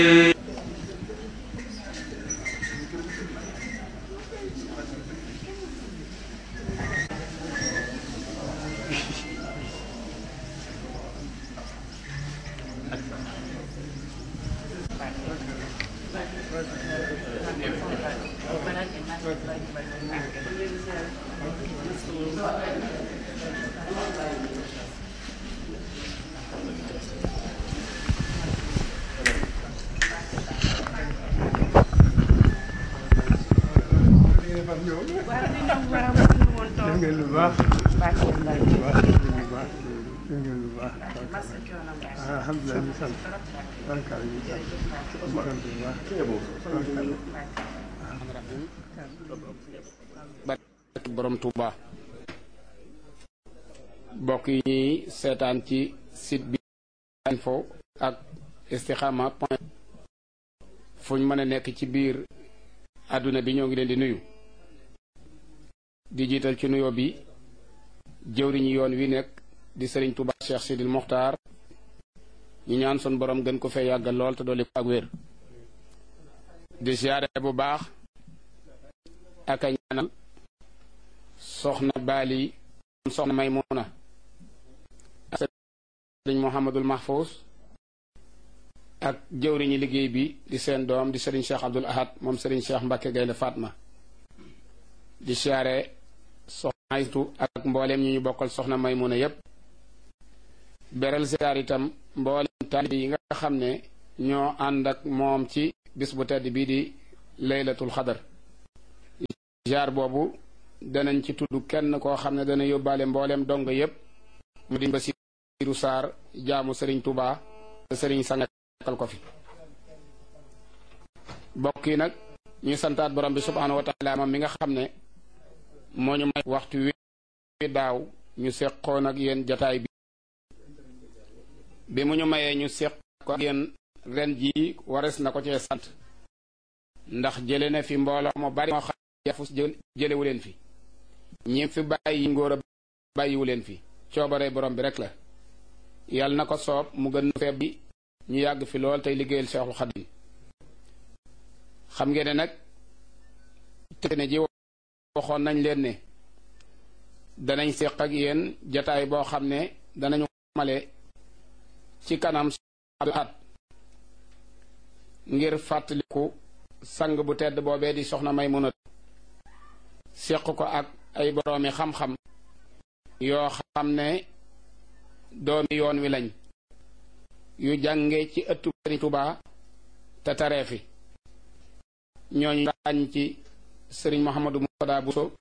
borom Touba bokk yi ñuy seetaan ci site bi info ak istikhama point fuñ mën a nekk ci biir àdduna bi ñoo ngi leen di nuyu di jiital ci nuyoo bi jëwriñu yoon wi nekk di Serigne Touba Cheikh Sidil Mokhtar ñu ñaan sun borom gën ko fee yàggal lool te dolli ko ak wér di siyaare bu baax ak a ñaanal soxna Bali soxna Maymuna Serigne Mouhamadul Mahfous ak jëwriñu liggéey bi di seen doom di Serigne Cheikh Abdoul Ahad moom Serigne Cheikh Mbacke Gaynde Fatma di siyaare soxna Aytu ak mbooleem ñu bokkal soxna Maymuna yépp beral siyaar itam mbooleem taalibe yi nga xam ne ñoo ànd ak moom ci bis bu tedd bii di laylatul xadar jaar boobu danañ ci tudd kenn koo xam ne dana yóbbaale mbooleem dong yépp mu di Basiiru Saar jaamu Serigne Touba te Serigne sangakal ko fi bokk yi nag ñuy santaat borom bi subhaanahu wa taala moom mi nga xam ne moo ñu may waxtu wi daaw ñu seqoon ak yéen jataay bi mu ñu mayee ñu seq ko ak yéen ren jii wares na ko cee sant ndax jële na fi mbooloo mu bari moo xam yafus jëlewu leen fi ñi fi bàyyi ngóor a bàyyiwu leen fi coobaree borom bi rek la yàlla na ko soob mu gën na feeb bi ñu yàgg fi lool tey liggéeyal Seexul Xadiim xam ngeen ne nag te ne ji waxoon nañ leen ne danañ seq ak yéen jataay boo xam ne danañu male ci kanam at ngir fàttaliku sang bu tedd boobee di soxna Maymuna seq ko ak ay boroomi xam-xam yoo xam ne doomi yoon wi lañ yu jànge ci ëttu Sëriñ Tuubaa te taree fi ñooñu ràññ ci Sëriñ Mouhamadou Moutada Bousso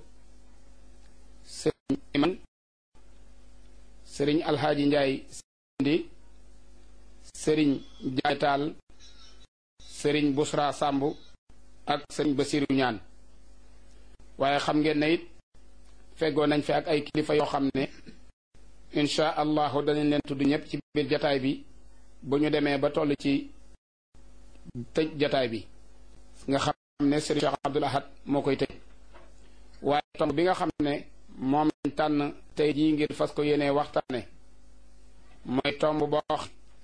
Sëriñ Iman Sëriñ Alxaaji Njaay Sindi Sëriñ Jaay Taal Sëriñ Busra Sàmb ak Sëriñ Basiru Ñaan waaye xam ngeen ne it feggoo nañ fi ak ay kilifa yoo xam ne insha allahu danañ leen tudd ñëpp ci biir jataay bi bu ñu demee ba toll ci tëj jataay bi nga xam ne Sëriñ Cheikh Abdoul Ahad moo koy tëj waaye tomb bi nga xam ne moom lañ tànn tey jii ngir fas ko yéenee waxtaane mooy tomb boo wax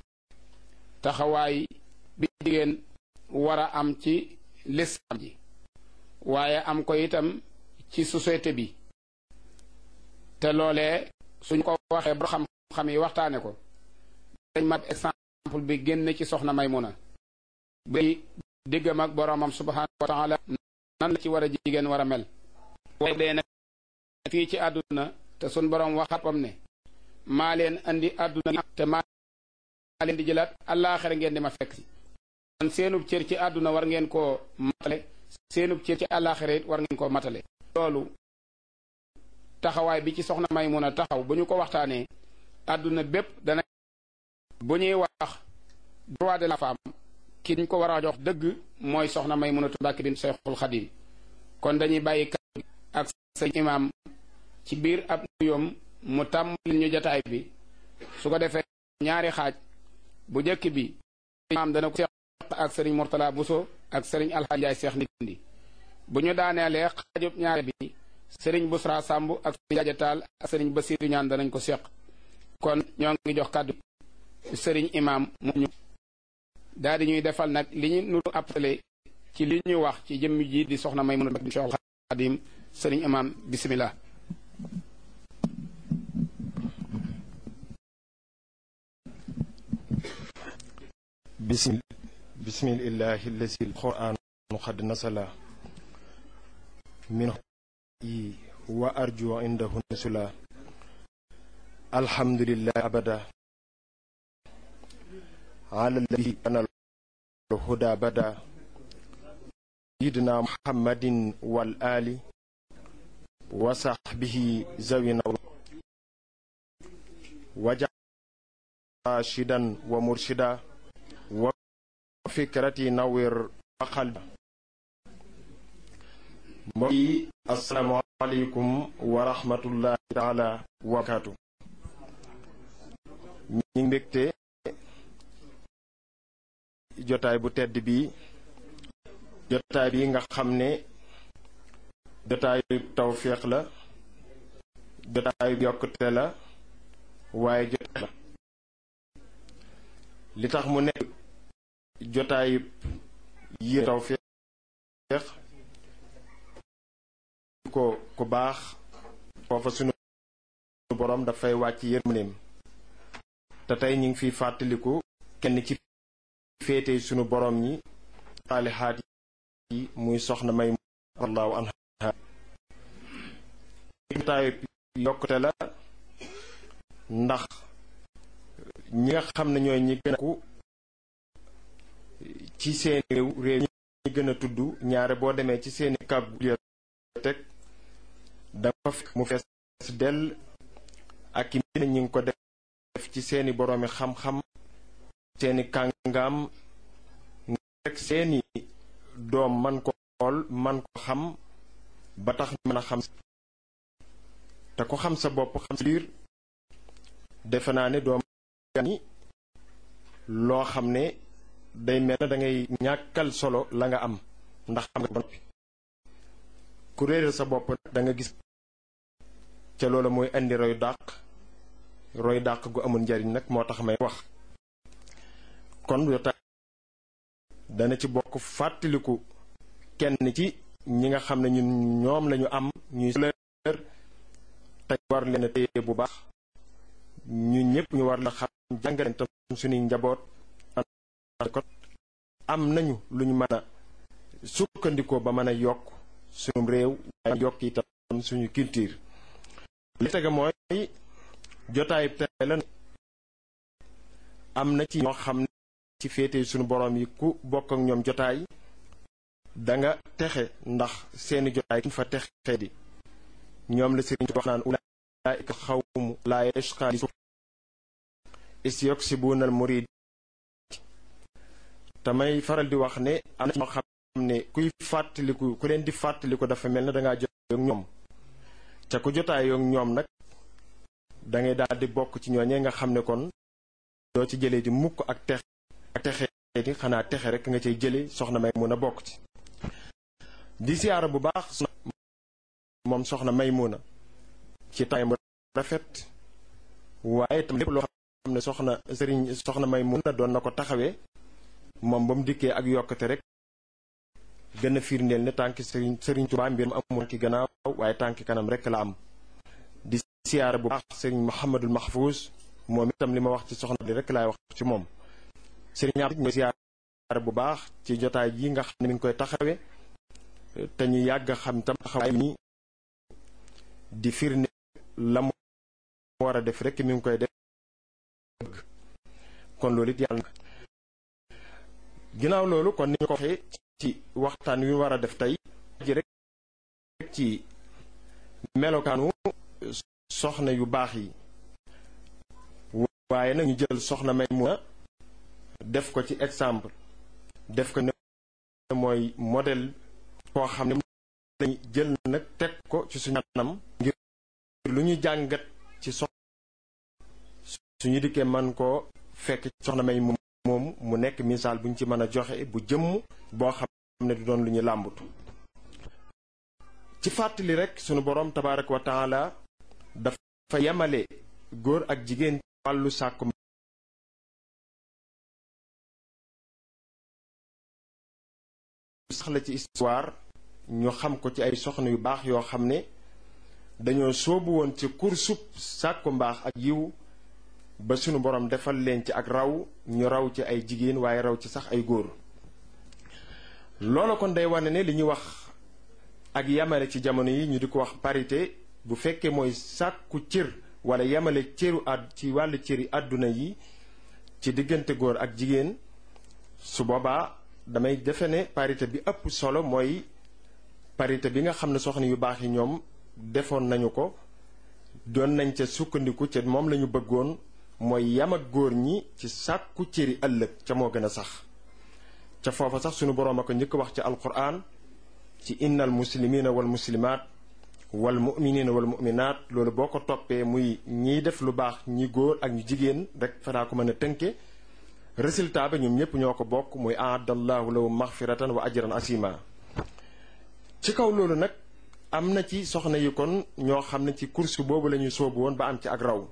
taxawaay bi jigéen war a am ci lislaam ji waaye am ko itam ci société bi te loolee suñ ko waxee ba xam-xam yi waxtaane ko dañ mat exemple bi génn ci soxna Maymuna bi diggam ak boroomam subhaanahu wa taala nan la ci war a jigéen war a mel waaye dee nag fii ci àdduna te suñ boroom waxatam ne maa leen andi àdduna te maa leen di jëlaat àllaaxira ngeen di ma fekk si kon seenub cër ci àdduna war ngeen koo matale seenub cër ci àllaaxira it war ngeen koo matale loolu taxawaay bi ci soxna Maymuna taxaw bu ñu ko waxtaanee àdduna bépp dana bu ñuy wax droit de la femme ki ñu ko war a jox dëgg mooy soxna Maymunatu Mbàkke bint Seexul Xadiim kon dañuy bàyyi kàddu ak sëñ imaam ci biir ab nuyoom mu tàmbali ñu jataay bi su ko defee ñaari xaaj bu njëkk bi imaam dana ko seq ak sëriñ Mourtala Bousso ak sëriñ Alxaaji Njaay Seex Ndindi bu ñu daaneelee xaajub ñaari bi sëriñ Busra Sàmb ak sëriñ Jaaja Taal ak sëriñ Basiiru Ñaan danañ ko seq kon ñoo ngi jox kàddu sëriñ imaam mu ñu daal di ñuy defal nag li ñu nu appelé ci li ñu wax ci jëmm ji di soxna Maymuna bint Cheikhul Khadim sëriñ imam bismillah. bismillahi allazi alquran qad nasala min wa arju indahu nusula alhamdulillahi abada ala alladhi ana الهدى بدا سيدنا محمد والآل وصحبه زوينا وجعل راشدا ومرشدا وفكرتي نور وقلبا. السلام عليكم ورحمة الله تعالى وبركاته. ñi mbégte jotaay bu tedd bi jotaay bi nga xam ne jotaayu tawféex la jotaayu yokkute la waaye jotaay la li tax mu nekk jotaayu yi tawféex ko baax foofa sunu borom dafay wàcc yërmandeem te tey ñu ngi fiy fàttaliku kenn ci féete sunu borom ñi saalihaat yi muy soxna Maymuna radiyallahu anha. jotaayu yokkute la ndax ñi nga xam ne ñooy ñi gën a ku ci seeni réew ñi gën a tudd ñaare boo demee ci seeni kàggu bibliothèque dafa fekk mu fees dell ak i mbind ñi ngi ko def ci seeni boroomi xam-xam seeni kàngaam rek seeni doom man ko xool man ko xam ba tax ñu mën a xam te ko xam sa bopp xam sa biir defe naa ne doom ni loo xam ne day mel na da ngay ñàkkal solo la nga am ndax xam nga ba noppi ku réeral sa bopp da nga gis ca loola mooy indi roy dàq gu amul njariñ nag moo tax may wax kon dana ci bokk fàttaliku kenn ci ñi nga xam ne ñun ñoom lañu am ñuy leer te war leen a téye bu baax ñun ñëpp ñu war la xam jàngaleen tam suñuy njaboot am nañu lu ñu mën a sukkandikoo ba mën a yokk suñu réew waaye yokk itam suñu culture. li tege mooy jotaay tey la am na ci ñoo xam ne ci féete suñu borom yi ku bokk ak ñoom jotaay danga texe ndax seeni jotaay kiñ fa texe di ñoom la sëriñ wax naan ulaa'ika xawmu laa yashqaa istiyoksibuna al murid tamay faral di wax ne am na ñoo xam ne kuy fàttaliku ku leen di fàttaliku dafa mel ne dangaa jotaay ak ñoom ca ku jotaay ak ñoom nag dangay daal di bokk ci ñooñee nga xam ne kon doo ci jëlee di mukk ak texe di xanaa texe rek nga cay jële soxna Maymuna bokk ci di siyaara bu baax moom soxna Maymuna ci taayam rafet waaye tam lépp loo xam ne soxna Maymuna doon na ko taxawee moom ba mu dikkee ak yokkate rek gën a firndeel ne tànki sëriñ Tuubaa mbir mu amul ki gannaaw waaye tànki kanam rek la am di siyaara bu baax sëriñ Muhammadul Mahfouz moom itam li ma wax ci soxna li rek laay wax ci moom sëriñ am mooy siyaara bu baax ci jotaay yi nga xam ne mi ngi koy taxawe te ñu yàgg xam tam taxawaay mi di firnde la mu war a def rek mi ngi koy def kon loolu it yàlla na ginnaaw loolu kon ni ñu ko waxee ci waxtaan wi war a def tey ji rek ci melokaanu soxna yu baax yi waaye nag ñu jël soxna Maymuna def ko ci exemple def ko ne mooy modèle koo xam ne lañu jël nag teg ko ci suñu anam ngir lu ñu jàngat ci suñu dikkee man koo fekk soxna Maymuna moom mu nekk misaal bu ñu ci mën a joxe bu jëmm boo xam ne du doon lu ñu làmbatu ci fàttali rek sunu boroom tabaaraka wa taala dafa yemale góor ak jigéen wàllu sàkku sax la ci histoire ñu xam ko ci ay soxna yu baax yoo xam ne dañoo soobu woon ci kursub sàkku mbaax ak yiw ba sunu borom defal leen ci ak raw ñu raw ci ay jigéen waaye raw ci sax ay góor. loolu kon day wane ne li ñuy wax ak yamale ci jamono yi ñu di ko wax parité bu fekkee mooy sàkku cër wala yamale cëru ci wàllu cëri àdduna yi ci diggante góor ak jigéen, su boobaa damay defe ne parité bi ëpp solo mooy parité bi nga xam ne soxna yu baax yi ñoom defoon nañu ko, doon nañ ca sukkandiku ca moom lañu bëggoon, mooy yam ak góor ñi ci sàkku cëri ëllëg ca moo gën a sax. ca foofa sax sunu boroom a ko njëkk wax ci alquran ci innal muslimina wal muslimaat wal muminina wal muminaat. loolu boo ko toppee muy ñiy def lu baax ñi góor ak ñu jigéen rek fanaa ko mën a tënke. résultat ba ñoom ñépp ñoo ko bokk muy aadallahu lahum maxfiratan wa ajran asima. ci kaw loolu nag am na ci soxna yi kon ñoo xam ne ci course boobu la ñuy soobu woon ba am ci ak raw.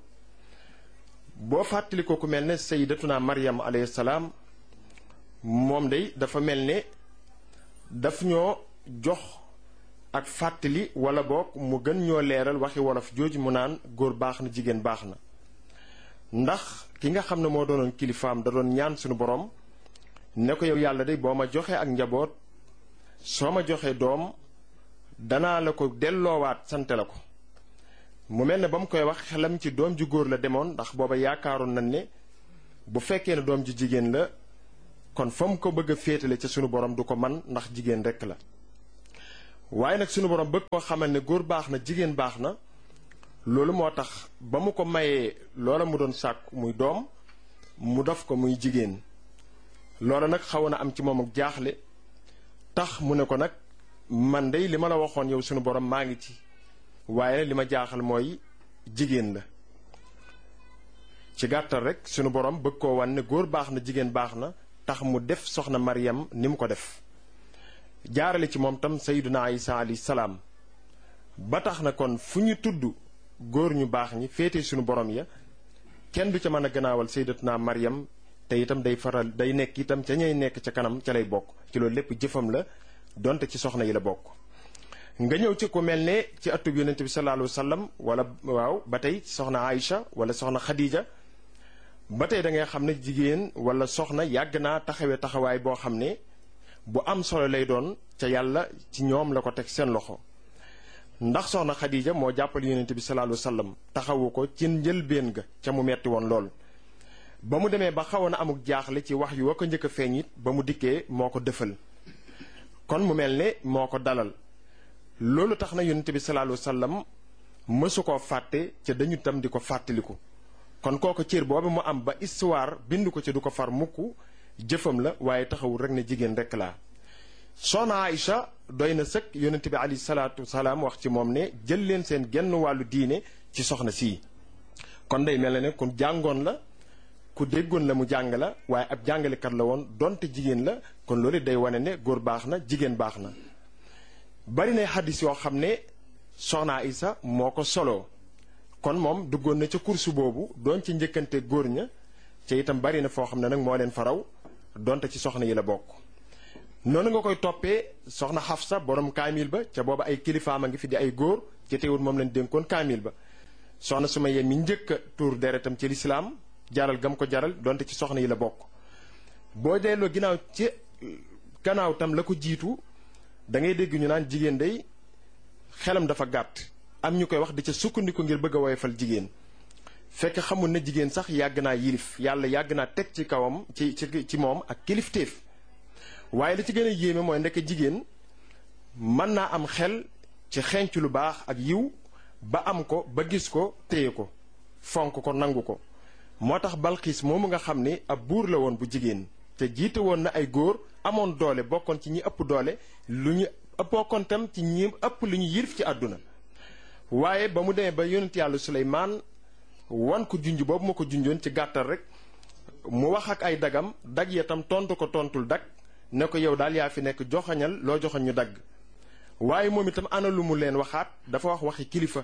boo fàttali ko ku mel ne sayyidatuna Maryam alayhi salaam, moom day dafa mel ne daf ñoo jox ak fàttali wala boog mu gën ñoo leeral waxi wolof jooju mu naan góor baax na jigéen baax na. ndax ki nga xam ne moo doonoon kilifaam da doon ñaan suñu borom ne ko yow yàlla day boo ma joxee ak njaboot, soo ma joxee doom danaa la ko delloowaat sante la ko. mu mel ne ba mu koy wax xelam ci doom ju góor la demoon, ndax booba yaakaaroon nañ ne bu fekkee ne doom ju jigéen la kon fa mu ko bëgg a féetale ca sunu borom du ko man, ndax jigéen rekk la. waaye nag sunu borom bëgg koo xamal ne góor baax na jigéen baax na. loolu moo tax ba mu ko mayee loola mu doon sàkk muy doom, mu def ko muy jigéen. loola nag xaw na am ci moom ak jaaxle, tax mu ne ko nag man dey li ma la waxoon yow sunu borom maa ngi ci, waaye li ma jaaxal mooy jigéen la. ci gàttal rek sunu borom bëgg koo wan ne góor baax na jigéen baax na, tax mu def soxna Maryam ni mu ko def. jaarale ci moom tam sayyiduna Isa alayhi salaam. ba tax na kon fu ñu tudd góor ñu baax ñi féete sunu borom ya, kenn du ca mën a gannaawal sayyidatuna Maryam, te itam day nekk itam ca ñay nekk ca kanam ca lay bokk. ci loolu lépp jëfam la, donte ci soxna yi la bokk. nga ñëw ci ku mel ne ci atub yonent bi sallallahu alayhi wa sallam, wala waaw ba tey soxna Aïcha wala soxna Khadija, ba tey da ngay xam ne jigéen wala soxna yàgg naa taxawee taxawaay boo xam ne bu am solo lay doon, ca yàlla ci ñoom la ko teg seen loxo. ndax soxna Khadija moo jàppal yonent bi sallallahu alayhi wa sallam, taxawu ko ci njëlbéen ga ca mu metti woon lool. ba mu demee ba xawoon na amuk jaaxle ci wax yu wa ko njëkk a feeñ it, ba mu dikkee moo ko dëfal. kon mu mel ne moo ko dalal. loolu tax na yonent bi sallallahu alayhi wa sallam mësu koo fàtte, ca dañu tam di ko fàttaliku. kon kooku cër boobu mu am ba histoire bind ko ca du ko far mukk, jëfam la, waaye taxawul rek ne jigéen rek laa. soxna Aïcha doy na sëkk yonent bi alayhi salaatu wasalaam wax ci moom ne jël leen seen genn wàllu diine ci soxna sii. kon day mel ne ku jàngoon la, ku déggoon la mu jàng la, waaye ab jàngalekat la woon donte jigéen la. kon loolu day wane ne góor baax na jigéen baax na. bari na xaddis yoo xam ne soxna Aïcha moo ko soloo, kon moom duggoon na ca kursu boobu doon ci njëkkante góor ña, ca itam bari na foo xam ne nag moo leen faraw, donte ci soxna yi la bokk. noonu nga koy toppee soxna Xafsa borom kaamil ba, ca booba ay kilifaam a ngi fi di ay góor, ci teewul moom lañ dénkoon kaamil ba. soxna Sumayya mi njëkk a tuur deretam ci lislaam, jaral gam ko jaral, donte ci soxna yi la bokk. boo delloo ginnaaw ci gannaaw tam la ko jiitu, da ngay dégg ñu naan jigéen day xelam dafa gàtt, am ñu koy wax di ca sukkandiku ngir bëgg a woyofal jigéen. fekk xamul ne jigéen sax yàgg naa yilif, yàlla yàgg naa teg ci kawam ci moom ak kilifteef. waaye li ci gën a yéeme mooy ndekk jigéen mën naa am xel ci xenc lu baax ak yiw, ba am ko ba gis ko téye ko fonk ko nangu ko. moo tax Balxiis moomu nga xam ne ab buur la woon bu jigéen, te jiite woon na ay góor, amoon doole, bokkoon ci ñi ëpp doole, bokkoon tam ci ñi ëpp lu ñu yilif ci àdduna. waaye ba mu demee ba yonent yàlla Suleymaan wan ko junj boobu ma ko junjoon ci gàttal rek, mu wax ak ay dagam, dag ya tam tontu ko tontul dag, ne ko yow daal yaa fi nekk, joxañal loo joxañ ñu dagg. waaye moom itam ana lu mu leen waxaat, dafa wax waxi kilifa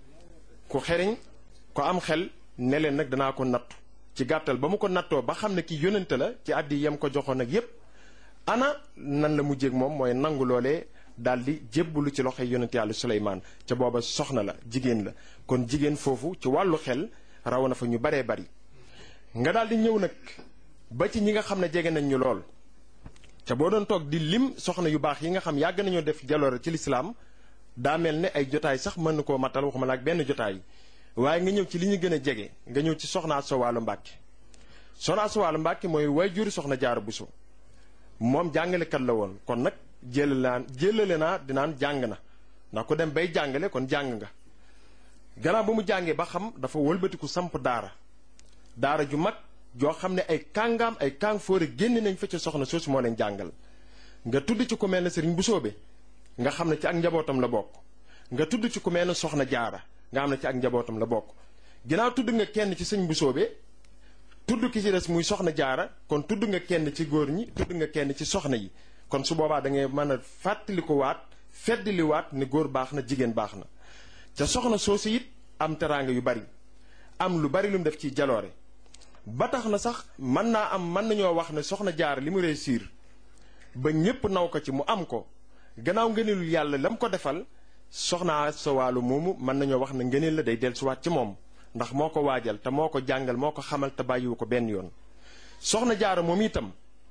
ku xeriñ ko am xel, ne leen nag danaa ko nattu. ci gàttal ba mu ko nattoo ba xam ne ki yónnante la, ci àddi yam ko joxoon ak yépp, ana nan la mujjéeg moom mooy nangu loolee daal di jébbalu ci loxoy yonente yàlla Suleymaan ca booba soxna la jigéen la kon jigéen foofu ci wàllu xel raw na fa ñu baree bari nga daal di ñëw nag ba ci ñi nga xam ne jege nañ ñu lool ca boo doon toog di lim soxna yu baax yi nga xam yàgg nañoo def jaloore ci lislaam daa mel ne ay jotaay sax mën na koo matal waxuma la ak benn jotaay waaye nga ñëw ci li ñu gën a jege nga ñëw ci soxna Asta Walo Mbàkke soxna Asta Walo Mbàkke mooy waajur soxna Jaara Buso moom jàngalekat la woon kon nag jëlale naa dinaan jàng na ndax ku dem bay jàngale kon jàng nga gannaaw ba mu jàngee ba xam dafa wëlbatiku samp daara ju mag joo xam ne ay kàngaam ay kàng fóore génn nañ fa ca soxna soosu moo leen jàngal nga tudd ci ku mel ne Sëriñ Busoobe nga xam ne ci ak njabootam la bokk nga tudd ci ku mel ne soxna Jaara nga xam ne ci ak njabootam la bokk ginnaaw tudd nga kenn ci Sëriñ Busoobe tudd ki ci des muy soxna Jaara kon tudd nga kenn ci góor ñi tudd nga kenn ci soxna yi kon su boobaa da ngay mën a fàttaliku waat feddli waat ne góor baax na jigéen baax na ca soxna soosu it am teraanga yu bari am lu bari lu mu def ci jaloore ba tax na sax mën nañoo wax ne soxna Jaara li mu réussir ba ñépp naw ko ci mu am ko gannaaw ngëneelul yàlla la mu ko defal soxna Asta Walo moomu mën nañoo wax ne ngëneel la day dellusiwaat ci moom ndax moo ko waajal te moo ko jàngal moo ko xamal te bàyyiwu ko benn yoon soxna Jaara moom itam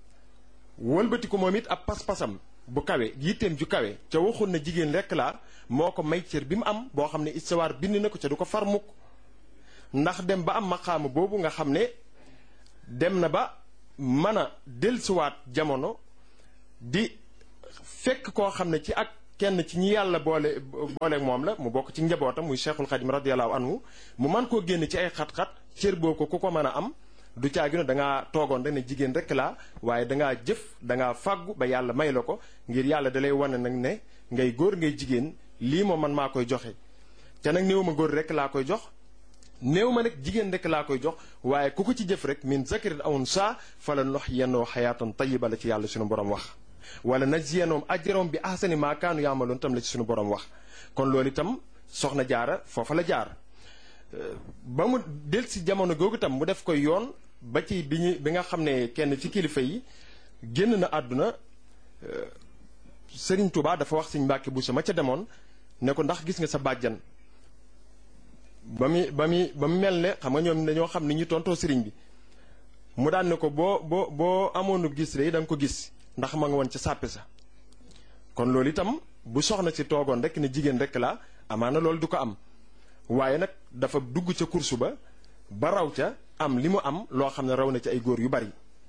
wëlbati ko moom it ab pas-pasam bu kawe yitteem ju kawe ca waxul na jigéen rekk laa moo ko may cër bi mu am boo xam ne istawaar bind na ko ca du ko far mukk ndax dem ba am maqaama boobu nga xam ne dem na ba mën a dellusiwaat jamono di fekk koo xam ne ci ak kenn ci ñi yàlla booleeg moom la mu bokk ci njabootam muy Cheikhul Khadim radiyallahu anhu mu man koo génn ci ay xat-xat cër boo ko ku ko mën a am du caagi ne dangaa toogoon rek ne jigéen rek laa waaye dangaa jëf dangaa fàggu ba yàlla may la ko ngir yàlla dalay wane nag ne ngay góor ngay jigéen lii moom man maa koy joxe te nag néew ma góor rek laa koy jox néew ma nag jigéen rek laa koy jox waaye ku ko ci jëf rek min zakarin aw unsaa fala nuhyiyannahu hayaatan tayyiba la ci yàlla suñu borom wax wala najziyannahum ajrahum bi ahsani maa kaanu yaamaloon tam la ci suñu borom wax kon loolu itam soxna Jaara foofa la jaar ba mu del si jamono googu itam mu def koy yoon ba ci bi nga xam ne kenn ci kilifa yi génn na àdduna Sëriñ Tuubaa dafa wax Sëriñ Mbàkke Buso ma ca demoon ne ko ndax gis nga sa bàjjan ba mu mel ne xam nga ñoom dañoo xam ni ñu tontoo sëriñ bi mu daan ne ko boo amoonu gis rek da nga ko gis ndax ma nga woon ca sàppe sa kon loolu itam bu soxna si toogoon rek ne jigéen rek la amaana loolu du ko am waaye nag dafa dugg ca kursu ba raw ca am li mu am loo xam ne raw na ci ay góor yu bari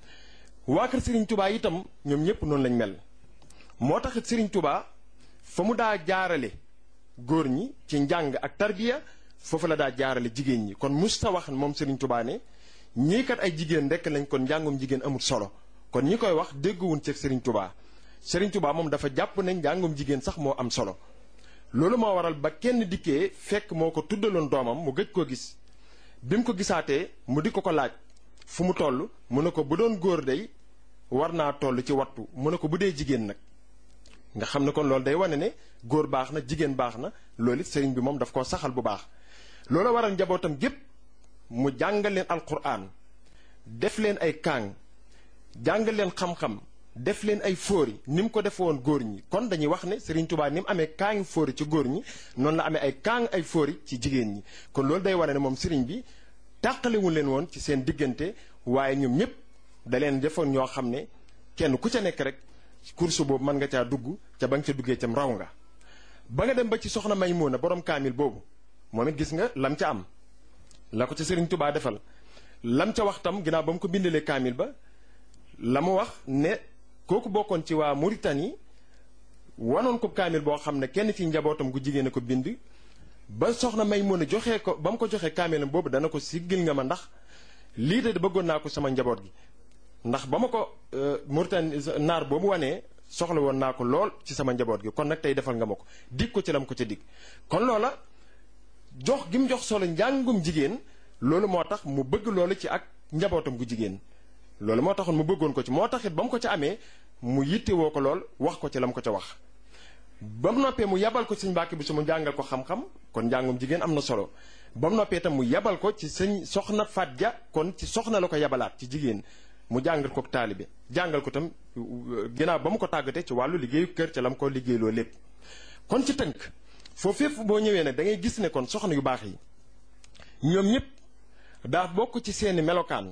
waa kër Sëriñ Tubaa itam ñoom ñëpp noonu lañ mel moo taxit Sëriñ Tubaa fa mu daa jaarale góor ñi ci njàng ak tarbiya foofu la daa jaarale jigéen ñi kon musta wax moom Sëriñ Tubaa ne ñii kat ay jigéen rekk lañ kon njàngum jigéen amul solo kon ñi koy wax dégguwun ci Sëriñ Tubaa Sëriñ Tubaa moom dafa jàpp ne njàngum jigéen sax moo am solo loolu moo waral ba kenn dikkee fekk moo ko tuddaloon doomam mu gëj koo gis bi mu ko gisaatee mu di ko laaj fu mu toll mu ne ko bu doon góor day war naa toll ci wattu mu ne ko bu dee jigéen nag nga xam ne kon loolu day wane ne góor baax na jigéen baax na loolu it sëriñ bi moom daf koo saxal bu baax loolu waral njabootam gépp mu jàngal leen alquran def leen ay kaang jàngal leen xam-xam def leen ay fóori ni mu ko def woon góor ñi kon dañuy wax ne Sëriñ Tubaa ni mu amee kaangi fóori ci góor ñi noonu la amee ay kaang ay fóori ci jigéen ñi kon loolu day wane ne moom sëriñ bi tàqalewul leen woon ci seen diggante waaye ñoom ñëpp da leen defoon ñoo xam ne kenn ku ca nekk rek course boobu mën nga caa dugg ca ba nga ca duggee cam raw nga ba nga dem ba ci soxna Maymuna borom kaamil boobu moom it gis nga lam ca am la ko ca Sëriñ Tubaa defal lam ca wax tam ginnaaw ba mu ko bindalee kaamil ba la mu wax ne kooku bokkoon ci waa Mauritanie wanoon ko kaamil boo xam ne kenn ci njabootam gu jigéen a ko bind ba soxna Maymuna joxee ko ba mu ko joxee kaamilam boobu dana ko siggil nga ma ndax lii de bëggoon naa ko sama njaboot gi ndax ba ma ko Mauritanie naar boobu wanee soxla woon naa ko lool ci sama njaboot gi kon nag tey defal nga ma ko dig ko ci lam ko ca dig kon loola jox gi mu jox solo njàngum jigéen loolu moo tax mu bëgg loolu ci ak njabootam gu jigéen loolu moo taxoon mu bëggoon ko ci moo taxit ba mu ko ca amee mu yittewoo ko lool wax ko ci la mu ko ca wax ba mu noppee mu yabal ko sëñ Mbàkke bi su mu jàngal ko xam-xam kon njàngum jigéen am na solo ba mu noppee itam mu yabal ko ci sëñ soxna Faat Ja kon ci soxna la ko yabalaat ci jigéen mu jàngal ko taalibe jàngal ko tam ginnaaw ba mu ko tàggatee ci wàllu liggéeyu kër ca la mu ko liggéeyloo lépp. kon ci tënk foofu fépp boo ñëwee nag da ngay gis ne kon soxna yu baax yi ñoom ñëpp daa bokk ci seeni melokaan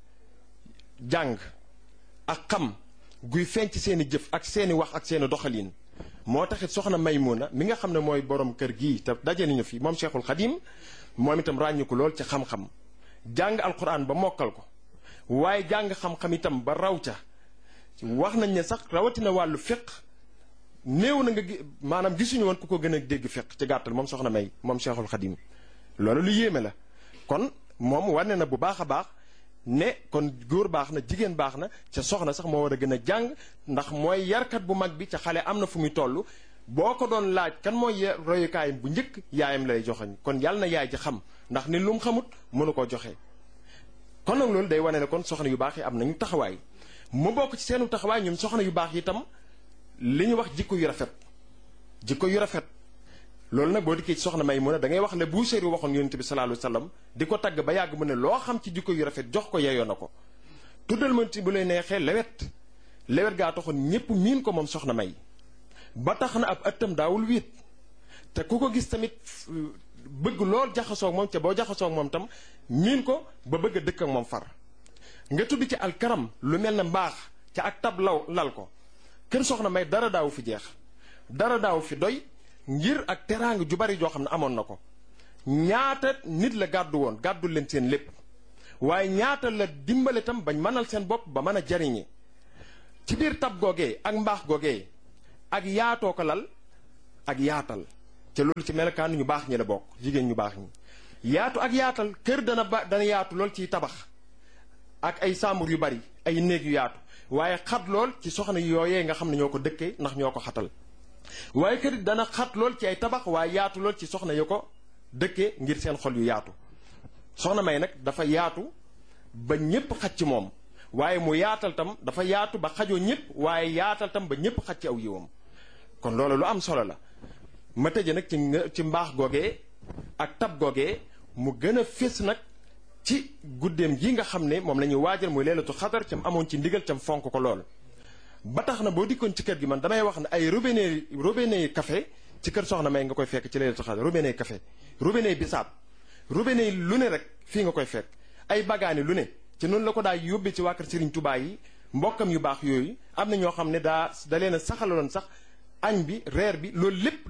jàng ak xam guy feeñ ci seeni jëf ak seeni wax ak seeni doxalin. moo taxit soxna Maymuna mi nga xam ne mooy borom kër gii te daje nañu fi moom Cheikhul Khadim moom itam ràññiku lool ci xam-xam jàng alquran ba mokkal ko waaye jàng xam-xam itam ba raw ca wax nañ ne sax rawatina wàllu fiq néew na nga maanaam gisuñu woon ku ko gën a dégg fiq ci gàttal moom soxna May moom Cheikhul Khadim loolu lu yéeme la. kon moom wane na bu baax a baax ne kon góor baax na jigéen baax na ca soxna sax moo war a gën a jàng ndax mooy yarkat bu mag bi ca xale am na fu muy toll boo ko doon laaj kan mooy royukaayam bu njëkk yaayam lay joxoñ kon yàlla na yaay ji xam ndax ni lu mu xamut mënu koo joxe. kon nag loolu day wane ne kon soxna yu baax yi am nañu taxawaay mu bokk ci seenu taxawaay ñoom soxna yu baax yi itam li ñu wax jikko yu rafet jikko yu rafet. loolu nag boo dikkee ci soxna Maymuna da ngay wax ne Buusiri waxoon yonent bi sallallahu alayhi wasallam di ko tagg ba yàgg mu ne loo xam ci jikko yu rafet jox ko yeyoo na ko tuddal ma ci bu lay neexee lewet gaa taxoon ñépp miin ko moom soxna May ba tax na ab ëttam daawul wiit te ku ko gis tamit bëgg lool jaxasoog moom ca boo jaxasoog moom tam miin ko ba bëgg a dëkk ak moom far nga tudd ci alkaram lu mel ne mbaax ca ak tab lal ko kër soxna May dara daawu fi jeex dara daawu fi doy ngir ak teraanga ju bari joo xam ne amoon na ko ñaata nit la gàddul leen seen lépp waaye ñaata la dimbale tam bañ mënal seen bopp ba mën a jariñe ci biir tab googee ak mbaax googee ak yaatoo ko lal ak yaatal te loolu ci melokaan ñu baax ñi la bokk jigéen ñu baax ñi yaatu ak yaatal kër dana yaatu lool ciy tabax ak ay sàmbur yu bari ay néeg yu yaatu waaye xat lool ci soxna yooyee nga xam ne ñoo ko dëkkee ndax ñoo ko xatal waaye kër dana xat lool ci ay tabax waaye yaatu lool ci soxna yu ko dëkkee ngir seen xol yu yaatu soxna May nag dafa yaatu ba ñépp xaj ci moom waaye mu yaatal tam dafa yaatu ba xajoo ñépp waaye yaatal tam ba ñépp xaj ci aw yiwam kon loolu lu am solo la ma tëje nag ci mbaax googee ak tab googee mu gën a fés nag ci guddeem gi nga xam ne moom la ñuy waajal muy leelatu xadar cam amoon ci ndigal cam fonk ko lool ba tax na boo dikkoon ci kër gi man damay wax ne ay robinet café ci kër soxna May nga koy fekk ci leelatu xadar robinet café robinet bisaab robinet lu ne rek fii nga koy fekk ay bagaani lu ne ci noonu la ko daa yóbbee ci waa kër Serigne Touba yi mbokkam yu baax yooyu am na ñoo xam ne da leen a saxaloon sax añ bi reer bi loolu lépp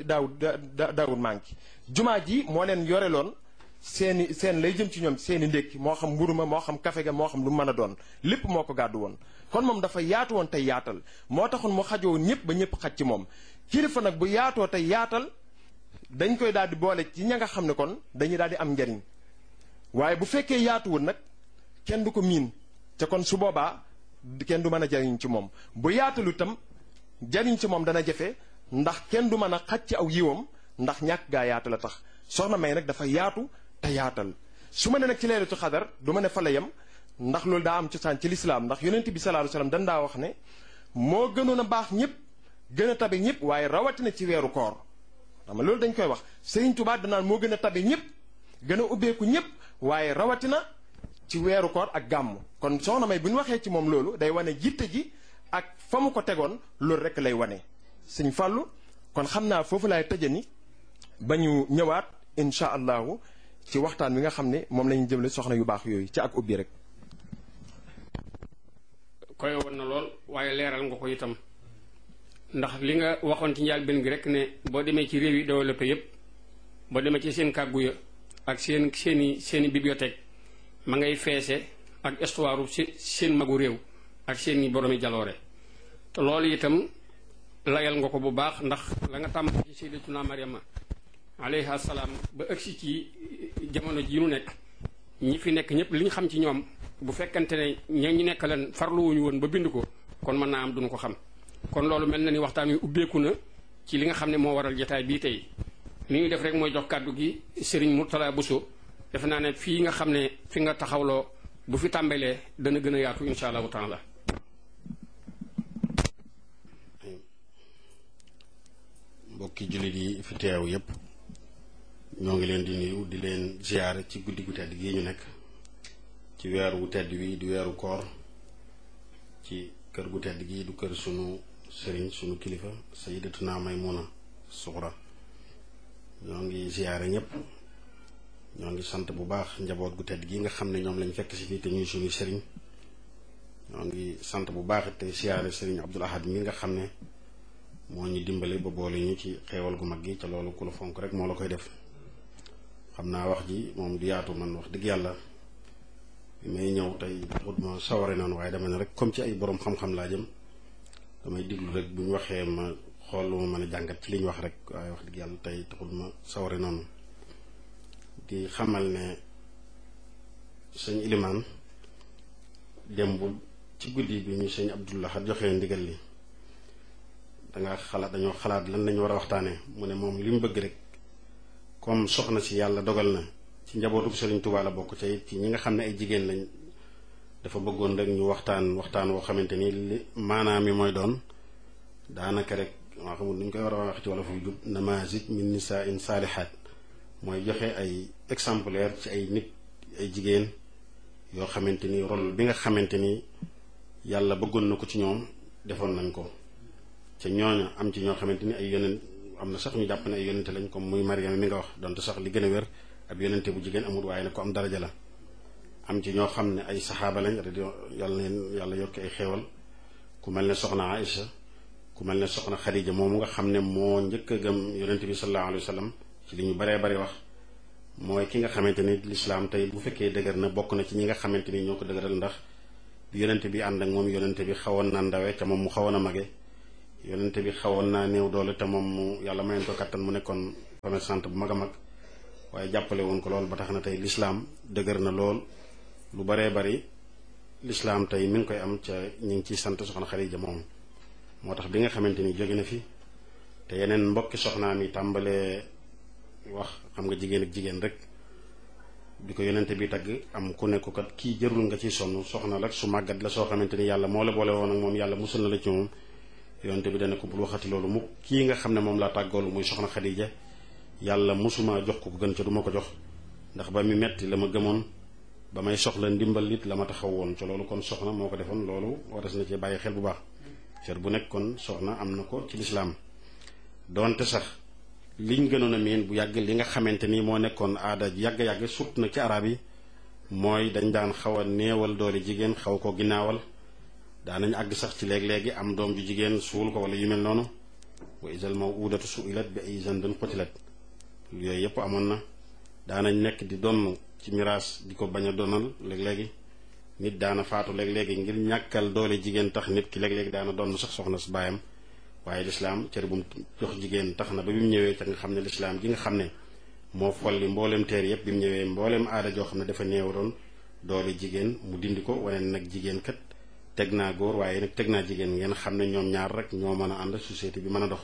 daawul manqué jumaa ji moo leen yoreloon seen lay jëm ci ñoom seeni ndékki moo xam mburu ma moo xam kafe ga moo xam lu mën a doon lépp moo ko gàddu woon kon moom dafa yaatu woon tey yaatal moo taxoon mu xajoo ñëpp ba ñëpp xaj ci moom kilifa nag bu yaatoo tey yaatal dañ koy daal di boole ci ña nga xam ne kon dañuy daal di am njariñ waaye bu fekkee yaatuwul nag kenn du ko miin te kon su boobaa kenn du mën a jariñ ci moom bu yaatalu itam jariñ ci moom dana jafe ndax kenn du mën a xaj ci aw yiwam ndax ñàkk gaa yaatu la tax soxna May nag dafa yaatu te yaatal su ma ne nag ci leelatu xadar du ma ne fa la yem ndax loolu daa am cosaan ci lislaam ndax yonent bi sallallahu alayhi wasallam dan daa wax ne moo gënoon a baax ñëpp gën a tabe ñëpp waaye rawatina ci weeru koor xam nga loolu dañ koy wax Sëriñ Tuubaa danaan moo gën a tabe ñëpp gën a ubbeeku ñëpp waaye rawatina ci weeru koor ak gàmm kon soxna May bu ñu waxee ci moom loolu day wane jitte ji ak fa mu ko tegoon loolu rek lay wane Sëñ Fàllu kon xam naa foofu laay tëjani ba ñu ñëwaat incha allahu ci waxtaan wi nga xam ne moom la ñu jëmle soxna yu baax yooyu ci ak ubbi rek. koy woon na lool waaye leeral nga ko itam ndax li nga waxoon ci njëlbéen gi rek ne boo demee ci réew yi développé yépp boo demee ci seen kàggu ya ak seeni bibliothèque ma ngay feese ak histoire seen magu réew ak seeni boromi jaloore te loolu itam layal nga ko bu baax ndax la nga tàmm ci Sayyidatuna Maryama alayha salaam ba ëgsi ci jamono ji nu nekk ñi fi nekk ñëpp li ñu xam ci ñoom bu fekkante ne ñu nekk leen farluwuñu woon ba bind ko kon mën naa am duñu ko xam kon loolu mel na ni waxtaan wi ubbeeku na ci li nga xam ne moo waral jotaay bii tey li ñuy def rek mooy jox kàddu gi Serigne Mourtala Bousso defe naa ne fii nga xam ne fi nga taxawloo bu fi tàmbalee dana gën a yaatu insha allahu taala. mbokki jullit yi fi teew yépp ñoo ngi leen di nuyu di leen ziyaare ci guddi gu tedd gi ñu nekk ci weeru wu tedd wi di weeru koor ci kër gu tedd gi du kër sunu sëriñ sunu kilifa Sayyidatuna Maymuna Suxra ñoo ngi ziyaare ñëpp ñoo ngi sant bu baax njaboot gu tedd gi nga xam ne ñoom lañ fekk si fii te ñuy sunu sëriñ ñoo ngi sant bu baax te ziyaare sëriñ Abdul Ahad mi nga xam ne moo ñu dimbale ba boole ñu ci xeewal gu mag gi ca loolu ku la fonk rek moo la koy def. xam naa wax ji moom du yaatu, man wax dëgg yàlla bi may ñëw tey taxut ma saware noonu, waaye dama ne rek comme ci ay borom xam-xam laa jëm damay diglu rek bu ñu waxee ma xool lu ma mën a jàngat ci li ñu wax rek, waaye wax dëgg yàlla tey taxut ma saware noonu. di xamal ne sëñ Ilimaan démb ci guddi bi ñu sëñ Abdullah joxee ndigal li dañoo xalaat lan lañu war a waxtaanee. mu ne moom li mu bëgg rek comme soxna si yàlla dogal na ci njabootu Sëriñ Tuubaa la bokk ca ci ñi nga xam ne ay jigéen lañ, dafa bëggoon rek ñu waxtaan woo xamante ni li maanaam mi mooy doon daanaka rek maa xamul nuñ koy war a wax ci wala fu jub namaazij min nisaa'in saalihaat, mooy joxe ay exemplaire ci ay nit ay jigéen yoo xamante ni rôle bi nga xamante ni yàlla bëggoon na ko ci ñoom defoon nañ ko ca ñooña am ci ñoo xamante ni ay yonent, am na sax ñu jàpp ne ay yonente lañ comme muy Mariama mi nga wax, donte sax li gën a wér ab yonente bu jigéen amul, waaye nag ko am daraja la. am ci ñoo xam ne ay saxaaba lañ yàlla yokki ay xeewal, ku mel ne soxna Aïcha, ku mel ne soxna Xadija moomu nga xam ne moo njëkk a gëm yonente bi sallallahu alayhi wa sallam ci li ñu baree bari wax, mooy ki nga xamante ni lislaam tey bu fekkee dëgër na bokk na ci ñi nga xamante ni ñoo ko dëgëral, ndax bi yonente bi ànd ak moom yonente bi xawoon na ndawe ca moom mu xawoon a mage, yonente bi xawoon naa néew doole te moom mu yàlla mayoon ko kattan mu nekkoon commerçante bu mag a mag, waaye jàppale woon ko lool ba tax na tey lislaam dëgër na lool. lu baree bari lislaam tey mi ngi koy am ca ñu ngi ciy sant soxna Xadija moom. moo tax bi nga xamante ni jóge na fi te yeneen mbokki soxnaam yi tàmbalee wax, xam nga jigéen ak jigéen rek, bi ko yonente bi tagg am ku ne ko kat kii jërul nga ciy sonn, soxna rek su màggat la soo xamante ni yàlla moo la boole woon ak moom, yàlla musul na la ci moom. yonente bi dana ko bul waxati loolu mu kii nga xam ne moom laa tàggoolu muy soxna Xadija yàlla musuma jox ko gën ca du ma ko jox, ndax ba mi metti la ma gëmoon, ba may soxla ndimbal it la ma taxaw woon ca loolu. kon soxna moo ko defoon, loolu waras na cee bàyyi xel bu baax. cër bu nekk kon soxna am na ko ci lislaam. doonte sax liñ gënoon a miin bu yàgg li nga xamante ni moo nekkoon aada yàgg-yàgg surtout nag ci arab yi, mooy dañ daan xaw a néewal doole jigéen, xaw ko ginnaawal. daanañ àgg sax ci léeg-léegi am doom ju jigéen suul ko wala yu mel noonu. wa izal maw'udatu su'ilat bi ayyi dhanbin qutilat, yooyu yëpp amoon na. daanañ nekk di donn ci miraas di ko bañ a donal léeg-léegi. nit daana faatu léeg-léegi ngir ñàkkal doole jigéen tax nit ki léeg-léegi daana donn sax soxna su baayam. waaye lislaam cër bu mu jox jigéen tax na ba bi mu ñëwee ca nga xam ne lislaam ji nga xam ne moo folli mbooleem teer yëpp, bi mu ñëwee mbooleem aada joo xam ne dafa néewaroon doole jigéen mu dindi ko, wane nag jigéen kat teg naa góor waaye nag teg naa jigéen, ngeen xam ne ñoom ñaar rek ñoo mën a ànd, société bi mën a dox.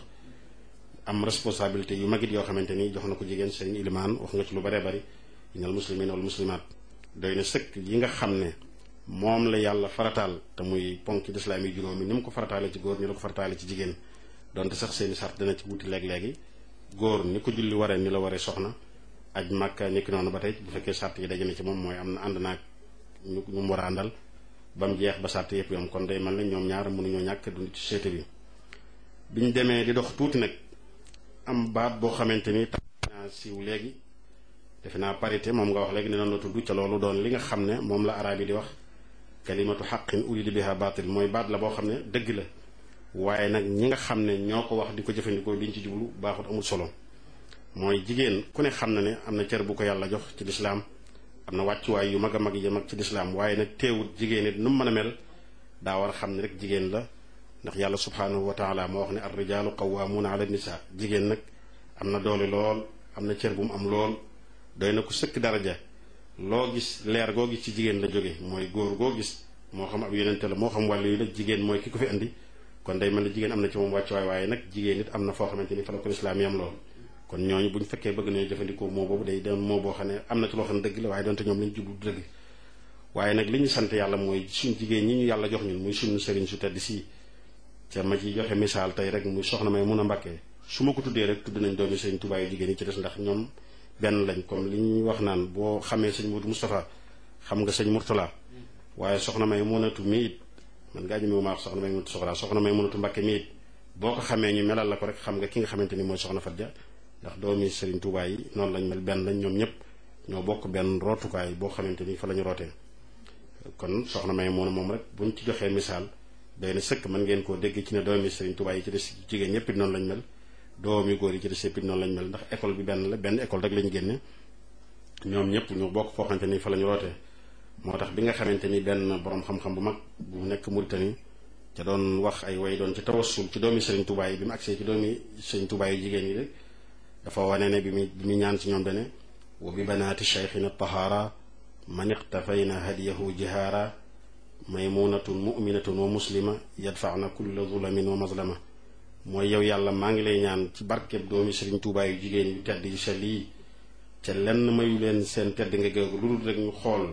am responsabilité yu magit yoo xamante ni jox na ko jigéen. sëriñ Ilimaan wax nga ci lu baree bari, innal muslimiina wal muslimaat, doy na sëkk yi nga xam ne moom la yàlla farataal te muy ponk lislaam yi juróomi ni mu ko farataale ci góor ni la ko farataale ci jigéen. donte sax seeni sart dana ci wuti léeg-léegi, góor ni ko julli waree ni la waree soxna, aj Màkka nekki noonu ba tey bu fekkee sart yi daje na ci moom, mooy am na ànd naag ñu mu war a àndal ba mu jeex ba sart yëpp yom. kon day mel ne ñoom ñaar mënuñoo ñàkk dund ci société bi. biñ demee di dox tuuti nag am baat boo xamante ni tax naa siiw léegi, defe naa parité moom nga wax léegi ne noonu la tudd, ca loolu doon li nga xam ne moom la araab yi di wax kalimatu xaqin urida biha baatil, mooy baat la boo xam ne dëgg la, waaye nag ñi nga xam ne ñoo ko wax di ko jëfandikoo liñ ci jublu baaxut, amul solo. mooy jigéen ku ne xam na ne am na cër bu ko yàlla jox ci lislaam, am na wàccuwaay yu mag a mag yi mag ci lislaam, waaye nag teewut jigéen it nu mu mën a mel daa war a xam ne rek jigéen la. ndax yàlla subhaanahu wa taala moo wax ne ar rijaalu qawwaamuuna ala nisaa, jigéen nag am na doole lool, am na cër bu mu am lool, doy na ko sëkk daraja. loo gis leer goo gis ci jigéen la jóge, mooy góor goo gis moo xam ab yonente la moo xam wàllu yi la, jigéen mooy ki ko fi andi. kon day mel ne jigéen am na ci moom wàccuwaay, waaye nag jigéen it am na foo xamante ni fa la ko lislaam yam lool. kon ñooñu buñ fekkee bëgg nañu jëfandikoo moo boobu day doon moo boo xam ne am na ci loo xam ne dëgg la, waaye doonte ñoom li ñu jublu dëgg. waaye nag li ñu sant yàlla mooy suñ jigéen ñi ñu yàlla jox ñun muy suñu sëriñ su tedd si, ca ma ci joxe misaal tey rek muy soxna Maymuna Mbàkke. su ma ko tuddee rek tudd nañ doomi sëriñ Tuubaa yu jigéen yi ci des, ndax ñoom benn lañ. comme li ñuy wax naan boo xamee sëñ Modou Moustapha xam nga sëñ Mourtala, waaye soxna Maymunatu mi it man ngaa ñëme maa wax soxna Maymunatu Suxra soxna Maymunatu Mbàkke mi it boo ko xamee ñu melal la ko rek xam nga ki nga xamante ni mooy soxna Fatja ndax doomi Serigne Touba yi noonu lañ mel benn lañ ñoom ñëpp ñoo bokk benn rootukaay boo xamante ni fa la ñu rootee kon soxna Maymuna moom rek buñ ci joxee misaal day na sëkk mën ngeen koo dégg ci ne doomi Serigne Touba yi ci des jigéen ñëpp it noonu lañ mel doomi góor yi ci des yëpp it noonu lañ mel ndax école bi benn la benn école rek lañ génne ñoom ñëpp ñu bokk foo xamante ni fa la ñu rootee moo tax bi nga xamante ni benn borom xam-xam bu mag bu nekk Mauritanie ca doon wax ay way doon ci tawassul ci doomi Serigne Touba yi bi mu agsee ci doomi Serigne Touba yi jigéen yi rek dafa wane ne bi mu ñaan ci ñoom dane wa bi banaati cheikhina tahara man iqtafayna hadiyahu jihaara maymunatun muminatun wa muslima yadfaana kulla zulamin wa mazlama mooy yow yàlla maa ngi lay ñaan ci barkeb doomi Serigne Touba yu jigéen yu tedd yu sell yi ca lenn mayu leen seen tedd nga géegu lu dul rek ñu xool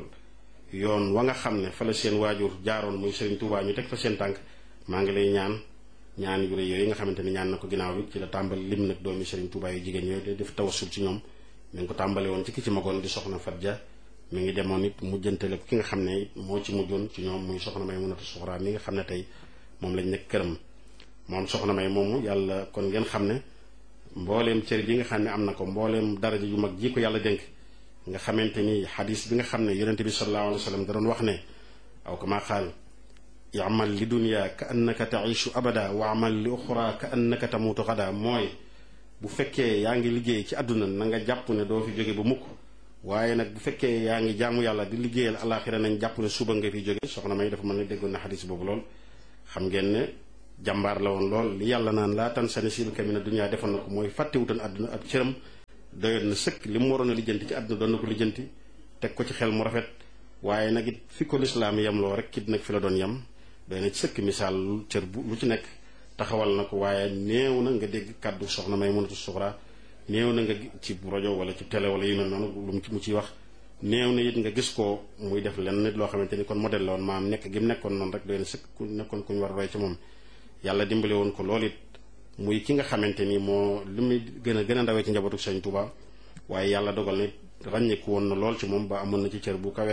yoon wa nga xam ne fa la seen waajur jaaroon muy Serigne Touba ñu teg fa seen tànk maa ngi lay ñaan yu rëy yooyu nga xamante ni ñaan na ko ginnaaw bi ci la tàmbali lim nag doomi Serigne Touba yu jigéen yooyu def tawassul ci ñoom mi ngi ko tàmbale woon ci ki ci magoon di soxna Fatja mi ngi demoon it mujjantale ko ki nga xam ne moo ci mujjoon ci ñoom muy soxna Maymunatu Suxra mi nga xam ne tey moom lañ nekk këram moom soxna May moomu yàlla kon ngeen xam ne mbooleem cër bi nga xam ne am na ko mbooleem daraja yu mag ji ko yàlla dénk nga xamante ni xadis bi nga xam ne yonente bi sallallahu alayhi wa sallam da doon wax ne aw kama qaal i'mal li dunya ka annaka ta'ishu abada wa amal li uxra ka annaka tamutu xada mooy bu fekkee yaa ngi liggéey ci àdduna na nga jàpp ne doo fi jóge ba mukk waaye nag bu fekkee yaa ngi jaamu yàlla di liggéeyal alaxira nañ jàpp ne suba nga fi jóge soxna May dafa mën ne déggoon na xadis boobu lool xam ngeen ne jàmbaar la woon lool li yàlla naan laa tan sa nasiibaka mina dunya defoon na ko mooy fàttewutoon àdduna ab cëram doyoon na sëkk li mu waroon a lijjanti ci àdduna doon na ko lijjanti teg ko ci xel mu rafet waaye nag it fi ko lislaam yem loo rek kit nag fi la doon yem doy na ci sëkk misaal cër bu lu ci nekk taxawal na ko waaye néew na nga dégg kàddu soxna Maymunatu Suxra néew na nga ci rajo wala ci télé wala yu mel noonu lu mu ciy wax néew na it nga gis ko muy def lenn nit loo xamante ni kon modèle la woon maam nekk gi mu nekkoon noonu rek doy na sëkk ku nekkoon ku ñu war a roy ci moom yàlla dimbale woon ko loolu it muy ki nga xamante ni moo li muy gën a ndawee ci njabootu Sëñ Tuuba waaye yàlla dogal na ràññeeku woon na lool ci moom ba amoon na ci cër bu kawe